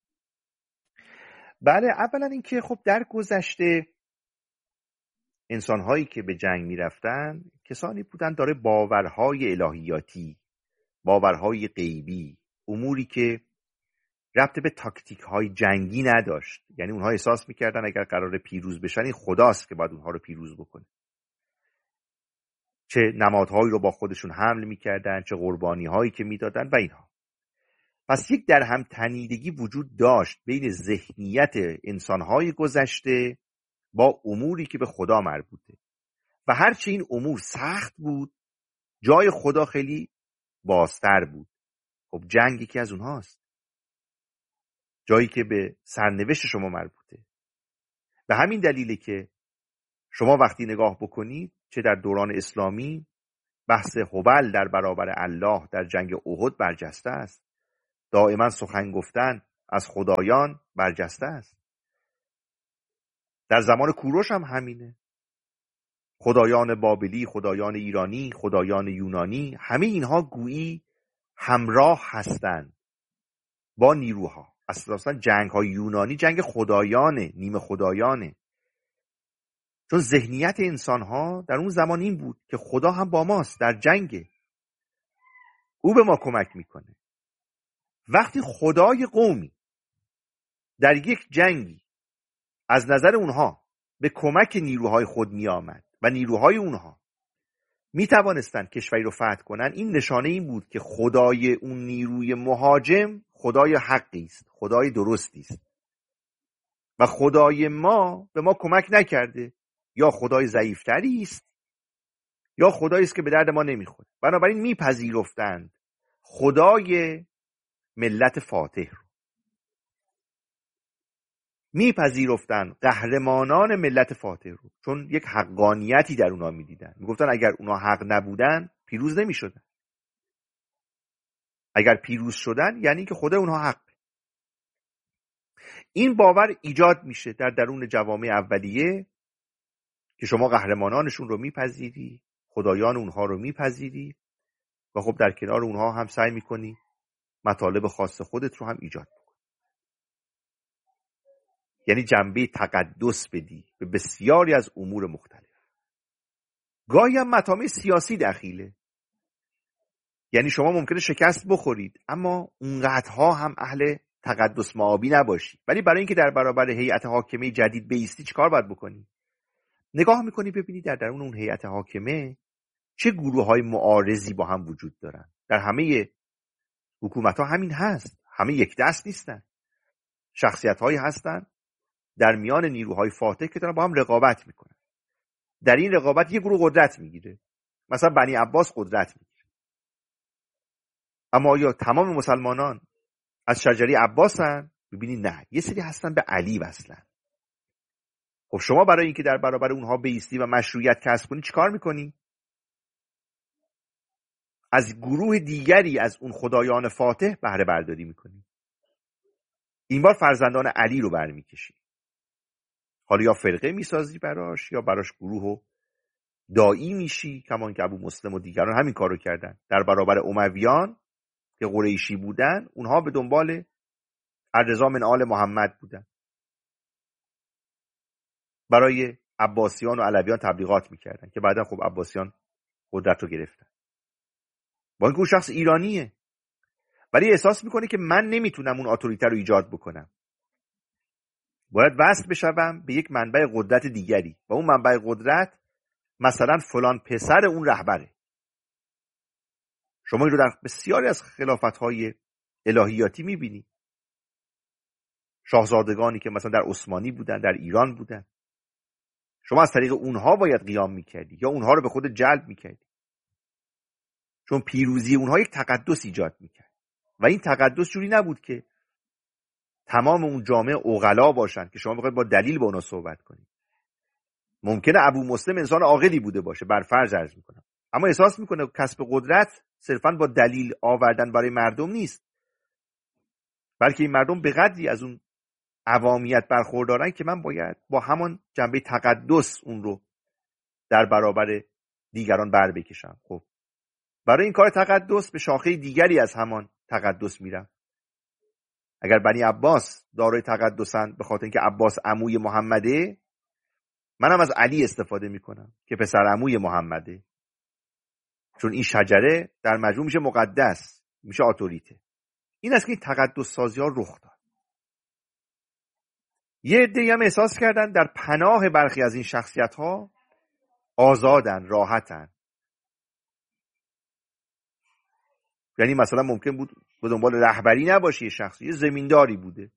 بله اولا اینکه خب در گذشته انسان‌هایی که به جنگ می‌رفتن کسانی بودن داره باورهای الهیاتی، باورهای غیبی، اموری که ربط به تاکتیک‌های جنگی نداشت. یعنی اونها احساس می‌کردن اگر قرار پیروز بشن این خداست که باید اونها رو پیروز بکنه. چه نمادهایی رو با خودشون حمل می‌کردن، چه قربانی‌هایی که می‌دادن و اینها. پس یک در هم تنیدگی وجود داشت بین ذهنیت انسان‌های گذشته با اموری که به خدا مربوطه و هرچه این امور سخت بود جای خدا خیلی بازتر بود. خب جنگ یکی از اونهاست، جایی که به سرنوشت شما مربوطه. به همین دلیله که شما وقتی نگاه بکنید چه در دوران اسلامی بحث هبل در برابر الله در جنگ احد برجسته است. دائما سخن گفتن از خدایان برجسته است. در زمان کوروش هم همینه. خدایان بابلی، خدایان ایرانی، خدایان یونانی، همه اینها گویی همراه هستند با نیروها. اصلا جنگ های یونانی جنگ خدایانه، نیمه خدایانه. چون ذهنیت انسان ها در اون زمان این بود که خدا هم با ماست، در جنگه، او به ما کمک میکنه. وقتی خدای قومی در یک جنگی از نظر اونها به کمک نیروهای خود می آمد و نیروهای اونها می توانستن کشوری رو فتح کنن، این نشانه این بود که خدای اون نیروی مهاجم خدای حقی است، خدای درستی است و خدای ما به ما کمک نکرده، یا خدای ضعیفتری است یا خدایی است که به درد ما نمیخوره. بنابراین میپذیرفتند خدای ملت فاتح رو، میپذیرفتند قهرمانان ملت فاتح رو، چون یک حقانیتی در اونا میدیدن. میگفتن اگر اونا حق نبودن پیروز نمیشدن، اگر پیروز شدن یعنی که خدا اونها حق. این باور ایجاد میشه در درون جوامع اولیه که شما قهرمانانشون رو میپذیری، خدایان اونها رو میپذیری و خب در کنار اونها هم سعی میکنی مطالب خاص خودت رو هم ایجاد کنی. یعنی جنبه تقدس بدی به بسیاری از امور مختلف. گاهی هم مطامع سیاسی دخیله. یعنی شما ممکنه شکست بخورید اما اونقدرها هم اهل تقدس مآبی نباشی، ولی برای اینکه در برابر هیئت حاکمه جدید بایستی چیکار باید بکنی؟ نگاه میکنی ببینی در درون اون هیئت حاکمه چه گروه های معارضی با هم وجود دارن. در همه حکومت ها همین هست، همه یک دست نیستن. شخصیت هایی هستن در میان نیروهای فاتح که دارن با هم رقابت میکنن. در این رقابت یه گروه قدرت میگیره، مثلا بنی عباس قدرت میگیره، اما یا تمام مسلمانان از شجری عباسن؟ ببینی نه، یه سری هستن به علی وصلن. خب شما برای اینکه در برابر اونها بایستی و مشروعیت کسب کنی چیکار میکنی؟ از گروه دیگری از اون خدایان فاتح بهره برداری میکنی. این بار فرزندان علی رو برمیکشی. حالا یا فرقه میسازی براش یا براش گروه و داعی میشی، کمان که ابو مسلم و دیگران همین کارو کردن در برابر امویان که قریشی بودن. اونها به دنبال الرضا من آل محمد بودن، برای عباسیان و علویان تبلیغات میکردن که بعدا خب عباسیان قدرت رو گرفتن. با اینکه اون شخص ایرانیه ولی احساس میکنه که من نمیتونم اون اتوریته رو ایجاد بکنم، باید وصل بشم به یک منبع قدرت دیگری و اون منبع قدرت مثلا فلان پسر اون رهبره. شما این رو در بسیاری از خلافت‌های الهیاتی میبینی. شاهزادگانی که مثلا در عثمانی بودن، در ایران بودن، شما از طریق اونها باید قیام میکردی یا اونها رو به خود جلب میکردی، چون پیروزی اونها یک تقدس ایجاد میکرد و این تقدس جوری نبود که تمام اون جامعه عقلا باشن که شما بخواید با دلیل با اونا صحبت کنید. ممکنه ابو مسلم انسان عاقلی بوده باشه، بر فرض عرض میکنم، اما احساس میکنه کسب قدرت صرفاً با دلیل آوردن برای مردم نیست، بلکه این مردم به قدری از اون عوامیت برخوردارن که من باید با همان جنبه تقدس اون رو در برابر دیگران بر بکشم. خب برای این کار تقدس به شاخه دیگری از همان تقدس میرم. اگر بنی عباس دارای تقدسن به خاطر اینکه عباس عموی محمده، منم از علی استفاده میکنم که پسر عموی محمده، چون این شجره در مجموع میشه مقدس، میشه اتوریته. این است که این تقدس سازی ها رخ داد. یه عده‌ای هم احساس کردن در پناه برخی از این شخصیت ها آزادن، راحتن. یعنی مثلا ممکن بود به دنبال رهبری نباشه، یه شخصی یه زمینداری بوده،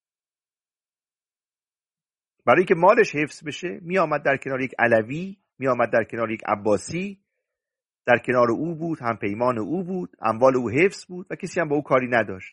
برای که مالش حفظ بشه می آمد در کنار یک علوی، می آمد در کنار یک عباسی، در کنار او بود، هم پیمان او بود، اموال او حفظ بود و کسی هم با او کاری نداشت.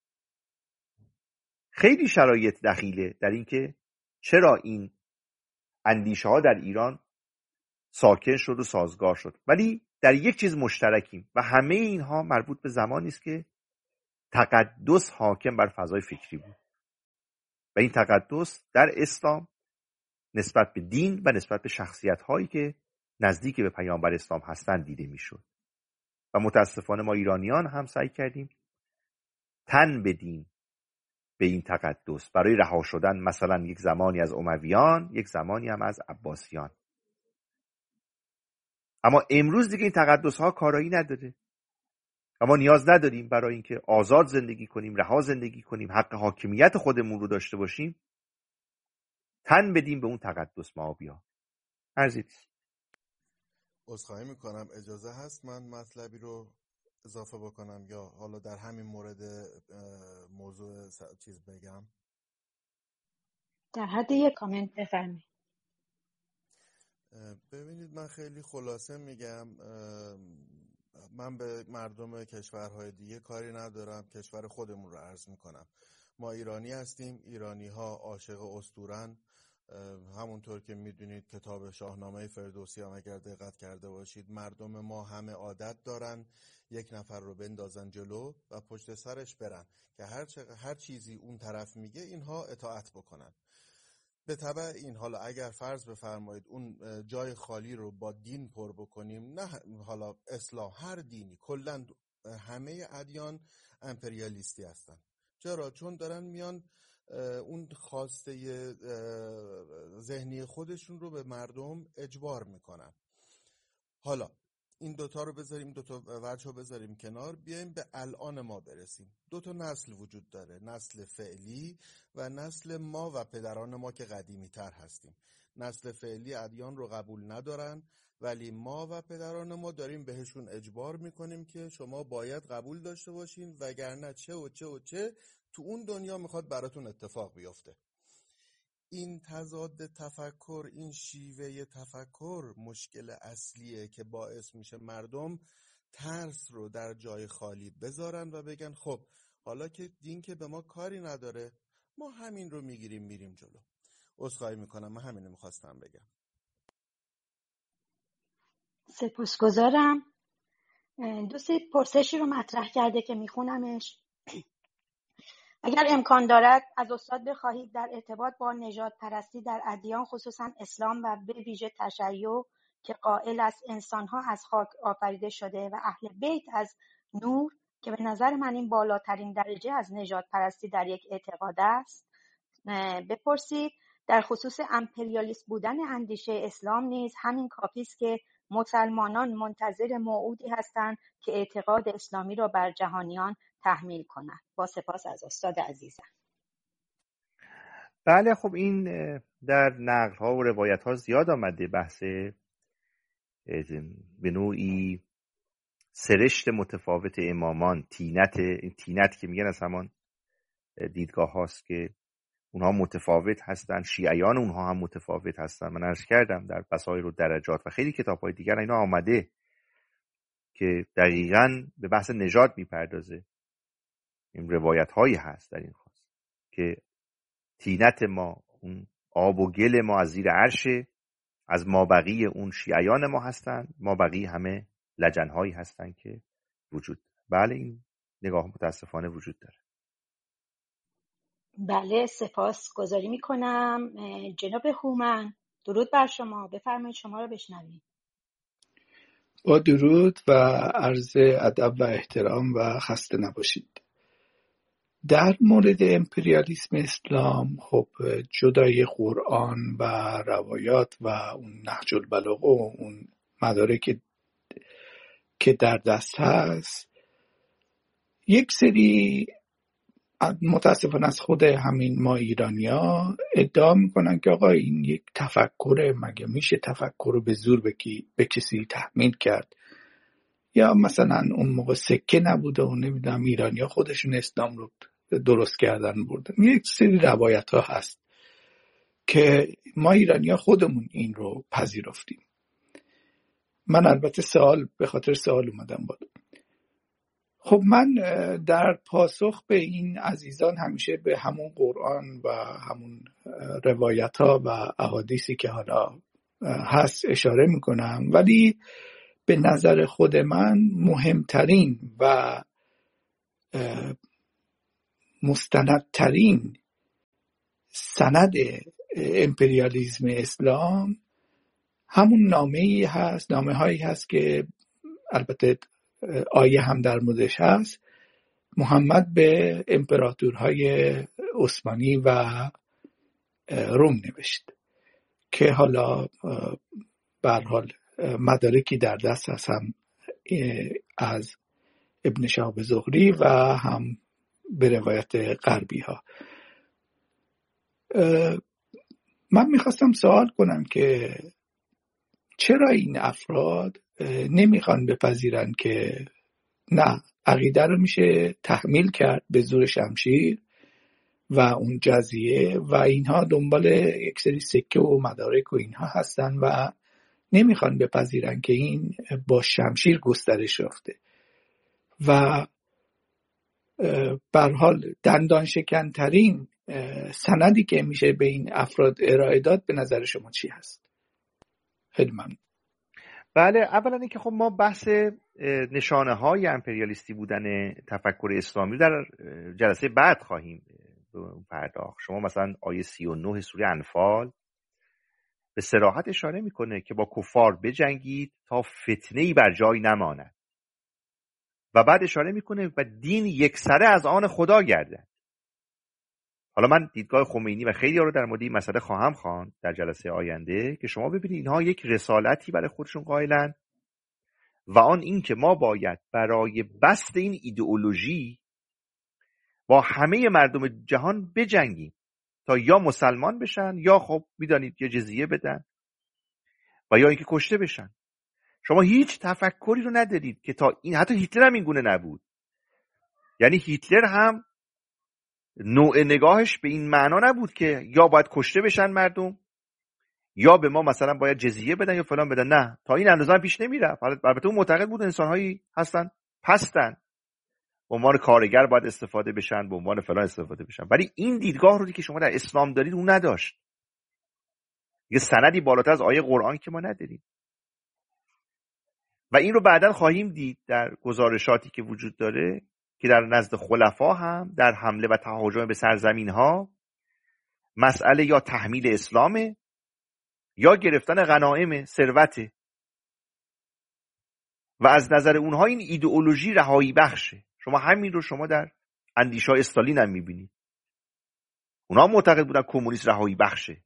خیلی شرایط دخیله در این که چرا این اندیشه ها در ایران ساکن شد و سازگار شد. ولی در یک چیز مشترکیم و همه اینها مربوط به زمانی است که تقدس حاکم بر فضای فکری بود و این تقدس در اسلام نسبت به دین و نسبت به شخصیت هایی که نزدیک به پیامبر اسلام هستند دیده میشد و متاسفانه ما ایرانیان هم سعی کردیم تن بدیم به این تقدس برای رها شدن مثلا یک زمانی از امویان، یک زمانی هم از عباسیان. اما امروز دیگه این تقدس ها کارایی نداره و ما نیاز نداریم برای اینکه آزاد زندگی کنیم، رها زندگی کنیم، حق حاکمیت خودمون رو داشته باشیم تن بدیم به اون تقدس معابیا. عرضید عذرخواهی میکنم، اجازه هست من مطلبی رو اضافه بکنم یا حالا در همین مورد موضوع چیز بگم؟ در حد یک کامنت بفرمایید. ببینید من خیلی خلاصه میگم، من به مردم کشورهای دیگه کاری ندارم، کشور خودمون رو عرض میکنم. ما ایرانی هستیم، ایرانی ها عاشق اسطورن. همونطور که میدونید کتاب شاهنامه فردوسی هم اگر دقت کرده باشید، مردم ما همه عادت دارن یک نفر رو بندازن جلو و پشت سرش برن که هر, چه، هر چیزی اون طرف میگه اینها اطاعت بکنن. به تبع این حالا اگر فرض بفرمایید اون جای خالی رو با دین پر بکنیم، نه حالا اسلام، هر دینی، کلا همه ادیان امپریالیستی هستن. چرا؟ چون دارن میان اون خواسته ذهنی خودشون رو به مردم اجبار میکنن. حالا این دوتا رو بذاریم، دوتا وجه رو بذاریم کنار، بیایم به الان ما برسیم. دوتا نسل وجود داره، نسل فعلی و نسل ما و پدران ما که قدیمی تر هستیم. نسل فعلی ادیان رو قبول ندارن، ولی ما و پدران ما داریم بهشون اجبار میکنیم که شما باید قبول داشته باشین وگرنه چه و چه و چه تو اون دنیا میخواد براتون اتفاق بیفته. این تضاد تفکر، این شیوه تفکر مشکل اصلیه که باعث میشه مردم ترس رو در جای خالی بذارن و بگن خب حالا که دین که به ما کاری نداره، ما همین رو میگیریم میریم جلو. عذرخواهی میکنم، من همین رو میخواستم بگم. سپاسگزارم. دوستی پرسشی رو مطرح کرده که میخونمش. اگر امکان دارد از استاد بخواهید در ارتباط با نژاد پرستی در ادیان خصوصا اسلام و به ویژه تشیع که قائل است انسان‌ها از خاک آفریده شده و اهل بیت از نور که به نظر من این بالاترین درجه از نژاد پرستی در یک اعتقاد است بپرسید. در خصوص امپریالیست بودن اندیشه اسلام نیز همین کافی است که مسلمانان منتظر موعودی هستند که اعتقاد اسلامی را بر جهانیان تحمیل کنند. با سپاس از استاد عزیزم. بله، خب این در نقل ها و روایت ها زیاد آمده، بحث به نوعی سرشت متفاوت امامان، تینت، این تینت که میگن از همان دیدگاه هاست که اونها متفاوت هستن، شیعیان اونها هم متفاوت هستن. من عرض کردم در بصائر و درجات و خیلی کتاب های دیگر اینا آمده که دقیقاً به بحث نژاد میپردازه. این روایت هایی هست در این خواست که تینت ما، اون آب و گل ما از زیر عرشه، از مابقی اون شیعیان ما هستن، مابقی همه لجن هایی هستن که وجود. بله این نگاه متاسفانه وجود داره. بله سپاس گذاری میکنم. جناب هومن درود بر شما، بفرمایید شما رو بشنویم. با درود و عرض ادب و احترام و خسته نباشید. در مورد امپریالیسم اسلام، خب جدای قرآن و روایات و اون نهج البلاغه و اون مدارک که در دست هست، یک سری متاسفانه از خود همین ما ایرانیا ادعا میکنن که آقا این یک تفکره، مگه میشه تفکر رو به زور به کسی تحمیل کرد؟ یا مثلا اون موقع سکه نبوده و نمیدونم ایرانیا خودشون اسلام رو درست کردن بردن. یک سری روایت ها هست که ما ایرانیا خودمون این رو پذیرفتیم. من البته سوال به خاطر سوال اومدم بالا. خب من در پاسخ به این عزیزان همیشه به همون قرآن و همون روایت ها و احادیثی که حالا هست اشاره میکنم، ولی به نظر خود من مهمترین و مستندترین سند امپریالیسم اسلام همون نامه‌ای هست، نامه هایی هست که البته آیه هم در موردش هست، محمد به امپراتورهای عثمانی و روم نوشت که حالا به هر حال مدارکی در دست هست، هم از ابن شهاب زهری و هم به روایت غربی ها. من میخواستم سوال کنم که چرا این افراد نمیخوان بپذیرن که نه، عقیده رو میشه تحمیل کرد به زور شمشیر و اون جزیه و اینها دنبال یک سری سکه و مدارک و اینها هستن و نمیخوان بپذیرن که این با شمشیر گسترش یافته و به هر حال دندان شکن‌ترین سندی که میشه به این افراد ارائه داد به نظر شما چی هست؟ خیلی ممنون. بله، اولا اینکه خب ما بحث نشانه های امپریالیستی بودن تفکر اسلامی در جلسه بعد خواهیم پرداخت. شما مثلا آیه سی و نه سوره انفال به صراحت اشاره میکنه که با کفار بجنگید تا فتنه‌ای بر جای نماند و بعد اشاره میکنه و دین یکسره از آن خدا گردد. حالا من دیدگاه خمینی و خیلی ها رو در مورد این مسئله خواهم خواند در جلسه آینده که شما ببینید اینها یک رسالتی برای خودشون قائلن و آن این که ما باید برای بسط این ایدئولوژی با همه مردم جهان بجنگیم تا یا مسلمان بشن یا خب میدانید یا جزیه بدن و یا اینکه کشته بشن. شما هیچ تفکری رو ندارید که تا این، حتی هیتلر هم این گونه نبود. یعنی هیتلر هم نوع نگاهش به این معنا نبود که یا باید کشته بشن مردم یا به ما مثلا باید جزیه بدن یا فلان بدن. نه، تا این اندازه هم پیش نمیرفت. البته اون معتقد بود انسان‌هایی هستن پستن، به عنوان کارگر باید استفاده بشن، به عنوان فلان استفاده بشن، ولی این دیدگاه رو که شما در اسلام دارید اون نداشت. یه سندی بالاتر از آیه قرآن که ما نداریم و این رو بعداً خواهیم دید در گزارشاتی که وجود داره که در نزد خلفا هم در حمله و تهاجم به سرزمین ها مسئله یا تحمیل اسلامه یا گرفتن غنایم ثروته و از نظر اونها این ایدئولوژی رهایی بخشه. شما همین رو شما در اندیشه استالین هم میبینید. اونها معتقد بودن کمونیست رهایی بخشه،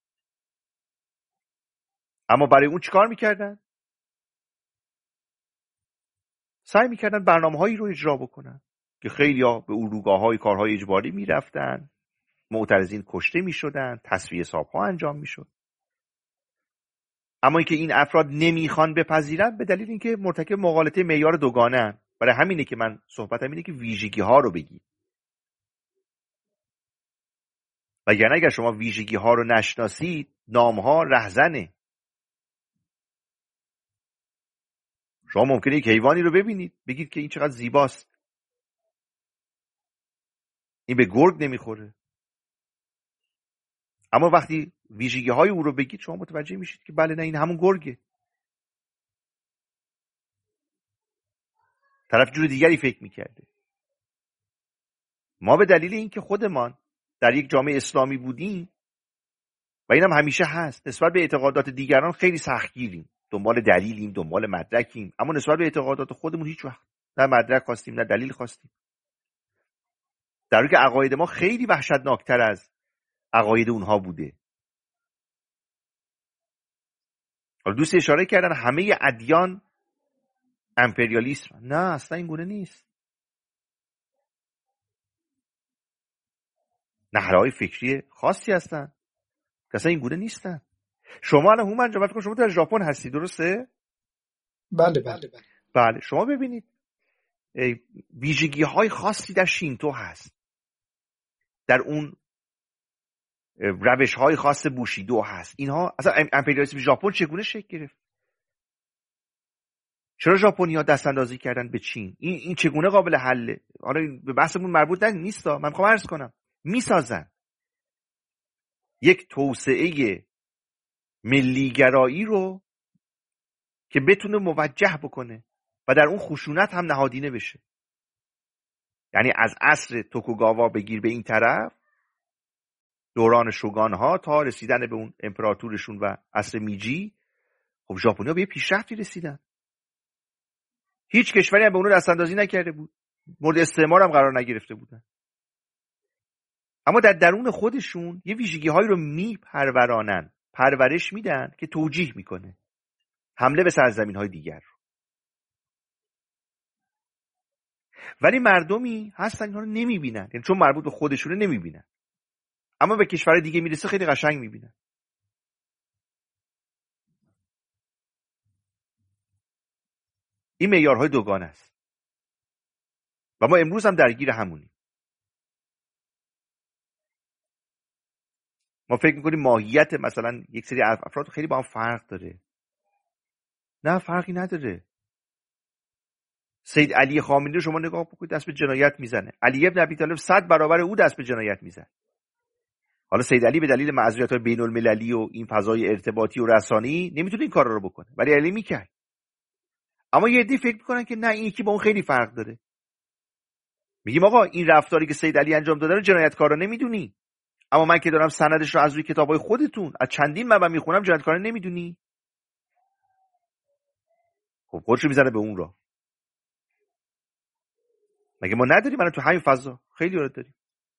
اما برای اون چیکار میکردن؟ سعی میکردن برنامه‌هایی رو اجرا بکنن که خیلی‌ها به اردوگاه‌های کارهای اجباری میرفتن، معترضین کشته میشدن، تصفیه حساب‌ها انجام میشد. اما اینکه این افراد نمیخوان بپذیرن به دلیل اینکه مرتکب مغالطه معیار دوگانه‌اند. برای همینه که من صحبتم اینه که ویژگی‌ها رو بگید. و یعنی اگر شما ویژگی‌ها رو نشناسید، نام‌ها رهزنه. شما ممکنه یک حیوانی رو ببینید بگید که این چقدر زیباست، این به گرگ نمیخوره، اما وقتی ویژگی‌های او رو بگید شما متوجه میشید که بله، نه، این همون گرگه. طرف جور دیگری فکر میکرده. ما به دلیل اینکه خودمان در یک جامعه اسلامی بودیم و اینم همیشه هست، نسبت به اعتقادات دیگران خیلی سختگیریم، دنبال دلیلیم، دنبال مدرکیم، اما نسبت به اعتقادات خودمون هیچ وقت نه مدرک خواستیم نه دلیل خواستیم، در حالی که عقاید ما خیلی وحشتناکتر از عقاید اونها بوده. حالا دوست اشاره کردن همه ادیان امپریالیسم. نه، اصلا این گونه نیست. نهرهای فکری خاصی هستن که اصلا این گونه نیستن. شما الان هومن جان شما در ژاپن هستی، درسته؟ بله بله بله. بله، شما ببینید ویژگی های خاصی در شینتو هست، در اون روش های خاص بوشیدو هست. اینها اصلا امپریالیسم ژاپن چگونه شکل گرفت؟ چرا ژاپنی‌ها دست اندازی کردن به چین؟ این این چگونه قابل حله؟ حالا به بحثمون مربوط نیست، من میخوام عرض کنم میسازن یک توسعه ملیگرایی رو که بتونه موجه بکنه و در اون خشونت هم نهادینه بشه. یعنی از عصر توکوگاوا بگیر به این طرف، دوران شوگان ها تا رسیدن به اون امپراتورشون و عصر میجی، خب ژاپنی‌ها به یه پیشرفتی رسیدن. هیچ کشوری هم به اون دست اندازی نکرده بود، مورد استعمار هم قرار نگرفته بودن. اما در درون خودشون یه ویژگی‌هایی رو میپرورانن، پرورش میدن که توجیه میکنه حمله به سرزمین‌های دیگر رو. ولی مردمی هستن اینها رو نمیبینن، یعنی چون مربوط به خودشونه نمیبینن، اما به کشور دیگه میرسه خیلی قشنگ میبینن. این معیارهای دوگانه است و ما امروز هم درگیر همونیم. ما فکر میکنیم ماهیت مثلا یک سری افراد خیلی با هم فرق داره. نه، فرقی نداره. سید علی خامنه‌ای رو شما نگاه بکنید، دست به جنایت میزنه. علی ابن ابی طالب صد برابر او دست به جنایت میزنه. حالا سید علی به دلیل معذوریت‌های بین‌المللی و این فضای ارتباطی و رسانی نمیتونه این کارا رو بکنه، ولی علی میکرد. اما یه عده فکر میکنن که نه، این یکی با اون خیلی فرق داره. میگیم آقا این رفتاری که سید علی انجام داده رو جنایتکارا نمیدونی، اما من که دارم سندش رو از روی کتابای خودتون از چندین منبع میخونم جنایتکارا نمیدونی. خب خودش میزنه به اون راه. مگه ما نداریم؟ من تو همین فضا خیلی رو داریم.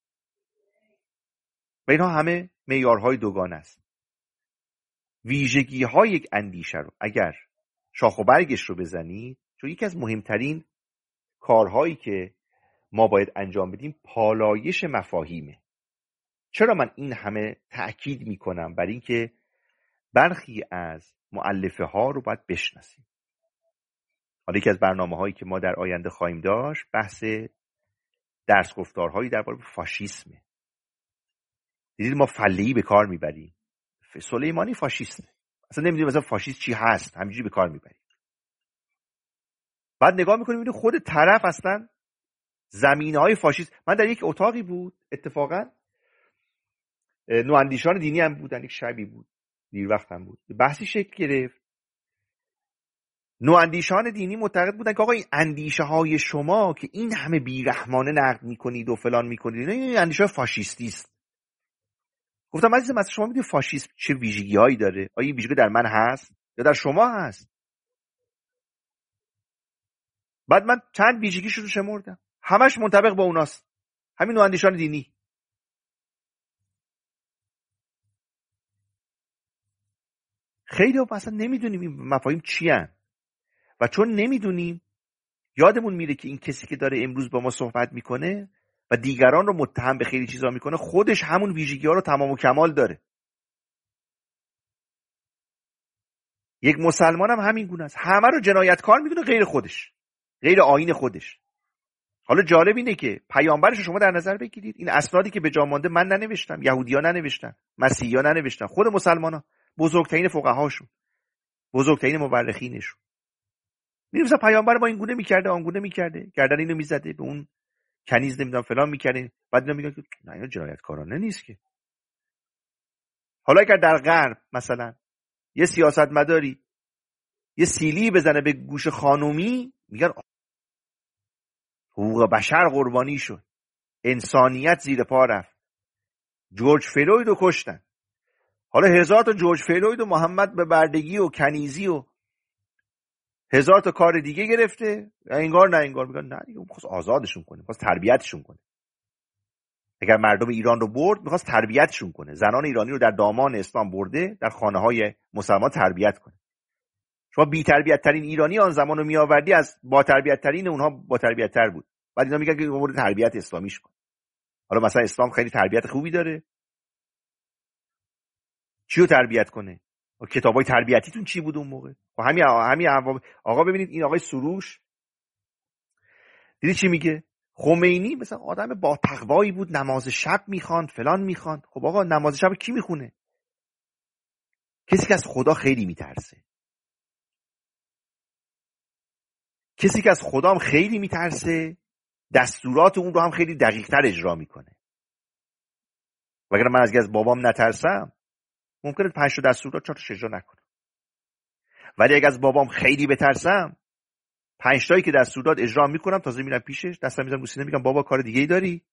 و اینها همه معیارهای دوگانه است. ویژگی‌های یک اندیشه رو اگر شاخ و برگش رو بزنید، چون یکی از مهمترین کارهایی که ما باید انجام بدیم پالایش مفاهیمه. چرا من این همه تأکید میکنم بر این که برخی از مؤلفه ها رو باید بشناسیم؟ حالا یکی از برنامه هایی که ما در آینده خواهیم داشت بحث درس گفتارهایی درباره فاشیسمه. دیدید ما فله‌ای به کار میبریم. سلیمانی فاشیسته، اصلا نمیدونیم مثلا فاشیست چی هست، همینجوری به کار میبریم. بعد نگاه میکنیم میبینیم خود طرف اصلا زمینه‌های فاشیست. من در یک اتاقی بود اتفاقا، نواندیشان دینی هم بودن، یک شبی بود، دیر وقت هم بود، بحثی شکل گرفت. نواندیشان دینی معتقد بودن که آقا این اندیشه های شما که این همه بیرحمانه نقد میکنید و فلان میکنید، این اندیشه فاشیستی است. گفتم عزیزم مثلا شما میدونید فاشیسم چه ویژگی هایی داره؟ آیا این ویژگی در من هست یا در شما هست؟ بعد من چند ویژگیش رو شمردم، همش منطبق با اوناست، همین نواندیشان دینی. خیلی ها اصلا نمیدونیم این مفاهیم چی هن. و چون نمیدونیم یادمون میره که این کسی که داره امروز با ما صحبت میکنه و دیگران رو متهم به خیلی چیزا میکنه، خودش همون ویژگی ها رو تمام و کمال داره. یک مسلمان هم همین گونه است، همه رو جنایتکار میدونه غیر خودش، غیر آیین خودش. حالا جالب اینه که پیامبرش رو شما در نظر بگیرید، این اسنادی که به جا مانده من ننوشتم، یهودی‌ها ننوشتن، مسیحی‌ها ننوشتن، خود مسلمان‌ها، بزرگترین فقهاشون، بزرگترین مورخینشون. می‌بینیم مثلا پیامبر با این گونه می‌کرده، آن گونه می‌کرده، گردن اینو می‌زده به اون کنیز، نمیدونم فلان می‌کرده. بعد اینا میگن که نه اینا جنایتکارانه نیست که. حالا اگر در غرب مثلا یه سیاستمداری یه سیلی بزنه به گوش خانومی، میگن حقوق بشر قربانی شد، انسانیت زیر پا رفت، جورج فلوید رو کشتن. حالا هزار تا جورج فلوید و محمد به بردگی و کنیزی و هزار تا کار دیگه گرفته، انگار نه انگار میگن نه دیگه، میخواست آزادشون کنه، میخواست تربیتشون کنه. اگر مردم ایران رو برد میخواست تربیتشون کنه. زنان ایرانی رو در دامان اسلام برده، در خانه های مسلمان تربیت کنه. شما بی تربیت ترین ایرانی آن زمان رو میآوردی، از با تربیت ترین اونها با تربیت تر بود. بعد اینا میگن که مورد تربیت اسلامیش کن. حالا مثلا اسلام خیلی تربیت خوبی داره، چی رو تربیت کنه؟ کتابای تربیتیتون چی بود اون موقع؟ خب همین همین آقا ببینید این آقای سروش دیدی چی میگه؟ خمینی مثلا آدم با تقوایی بود، نماز شب میخواند، فلان میخواند. خب آقا نماز شب کی میخونه؟ کسی که از خدا خیلی میترسه. کسی که از خدام خیلی میترسه دستورات اون رو هم خیلی دقیق‌تر اجرا میکنه. وگرنه من اگه از بابام نترسم ممکنه پنج تا دستورات چهار تاش اجرا نکنم، ولی اگه از بابام خیلی بترسم پنج تایی که دستور داد اجرا میکنم، تازه میرم پیشش دستم میذارم رو سینه میگم بابا کار دیگه ای داری؟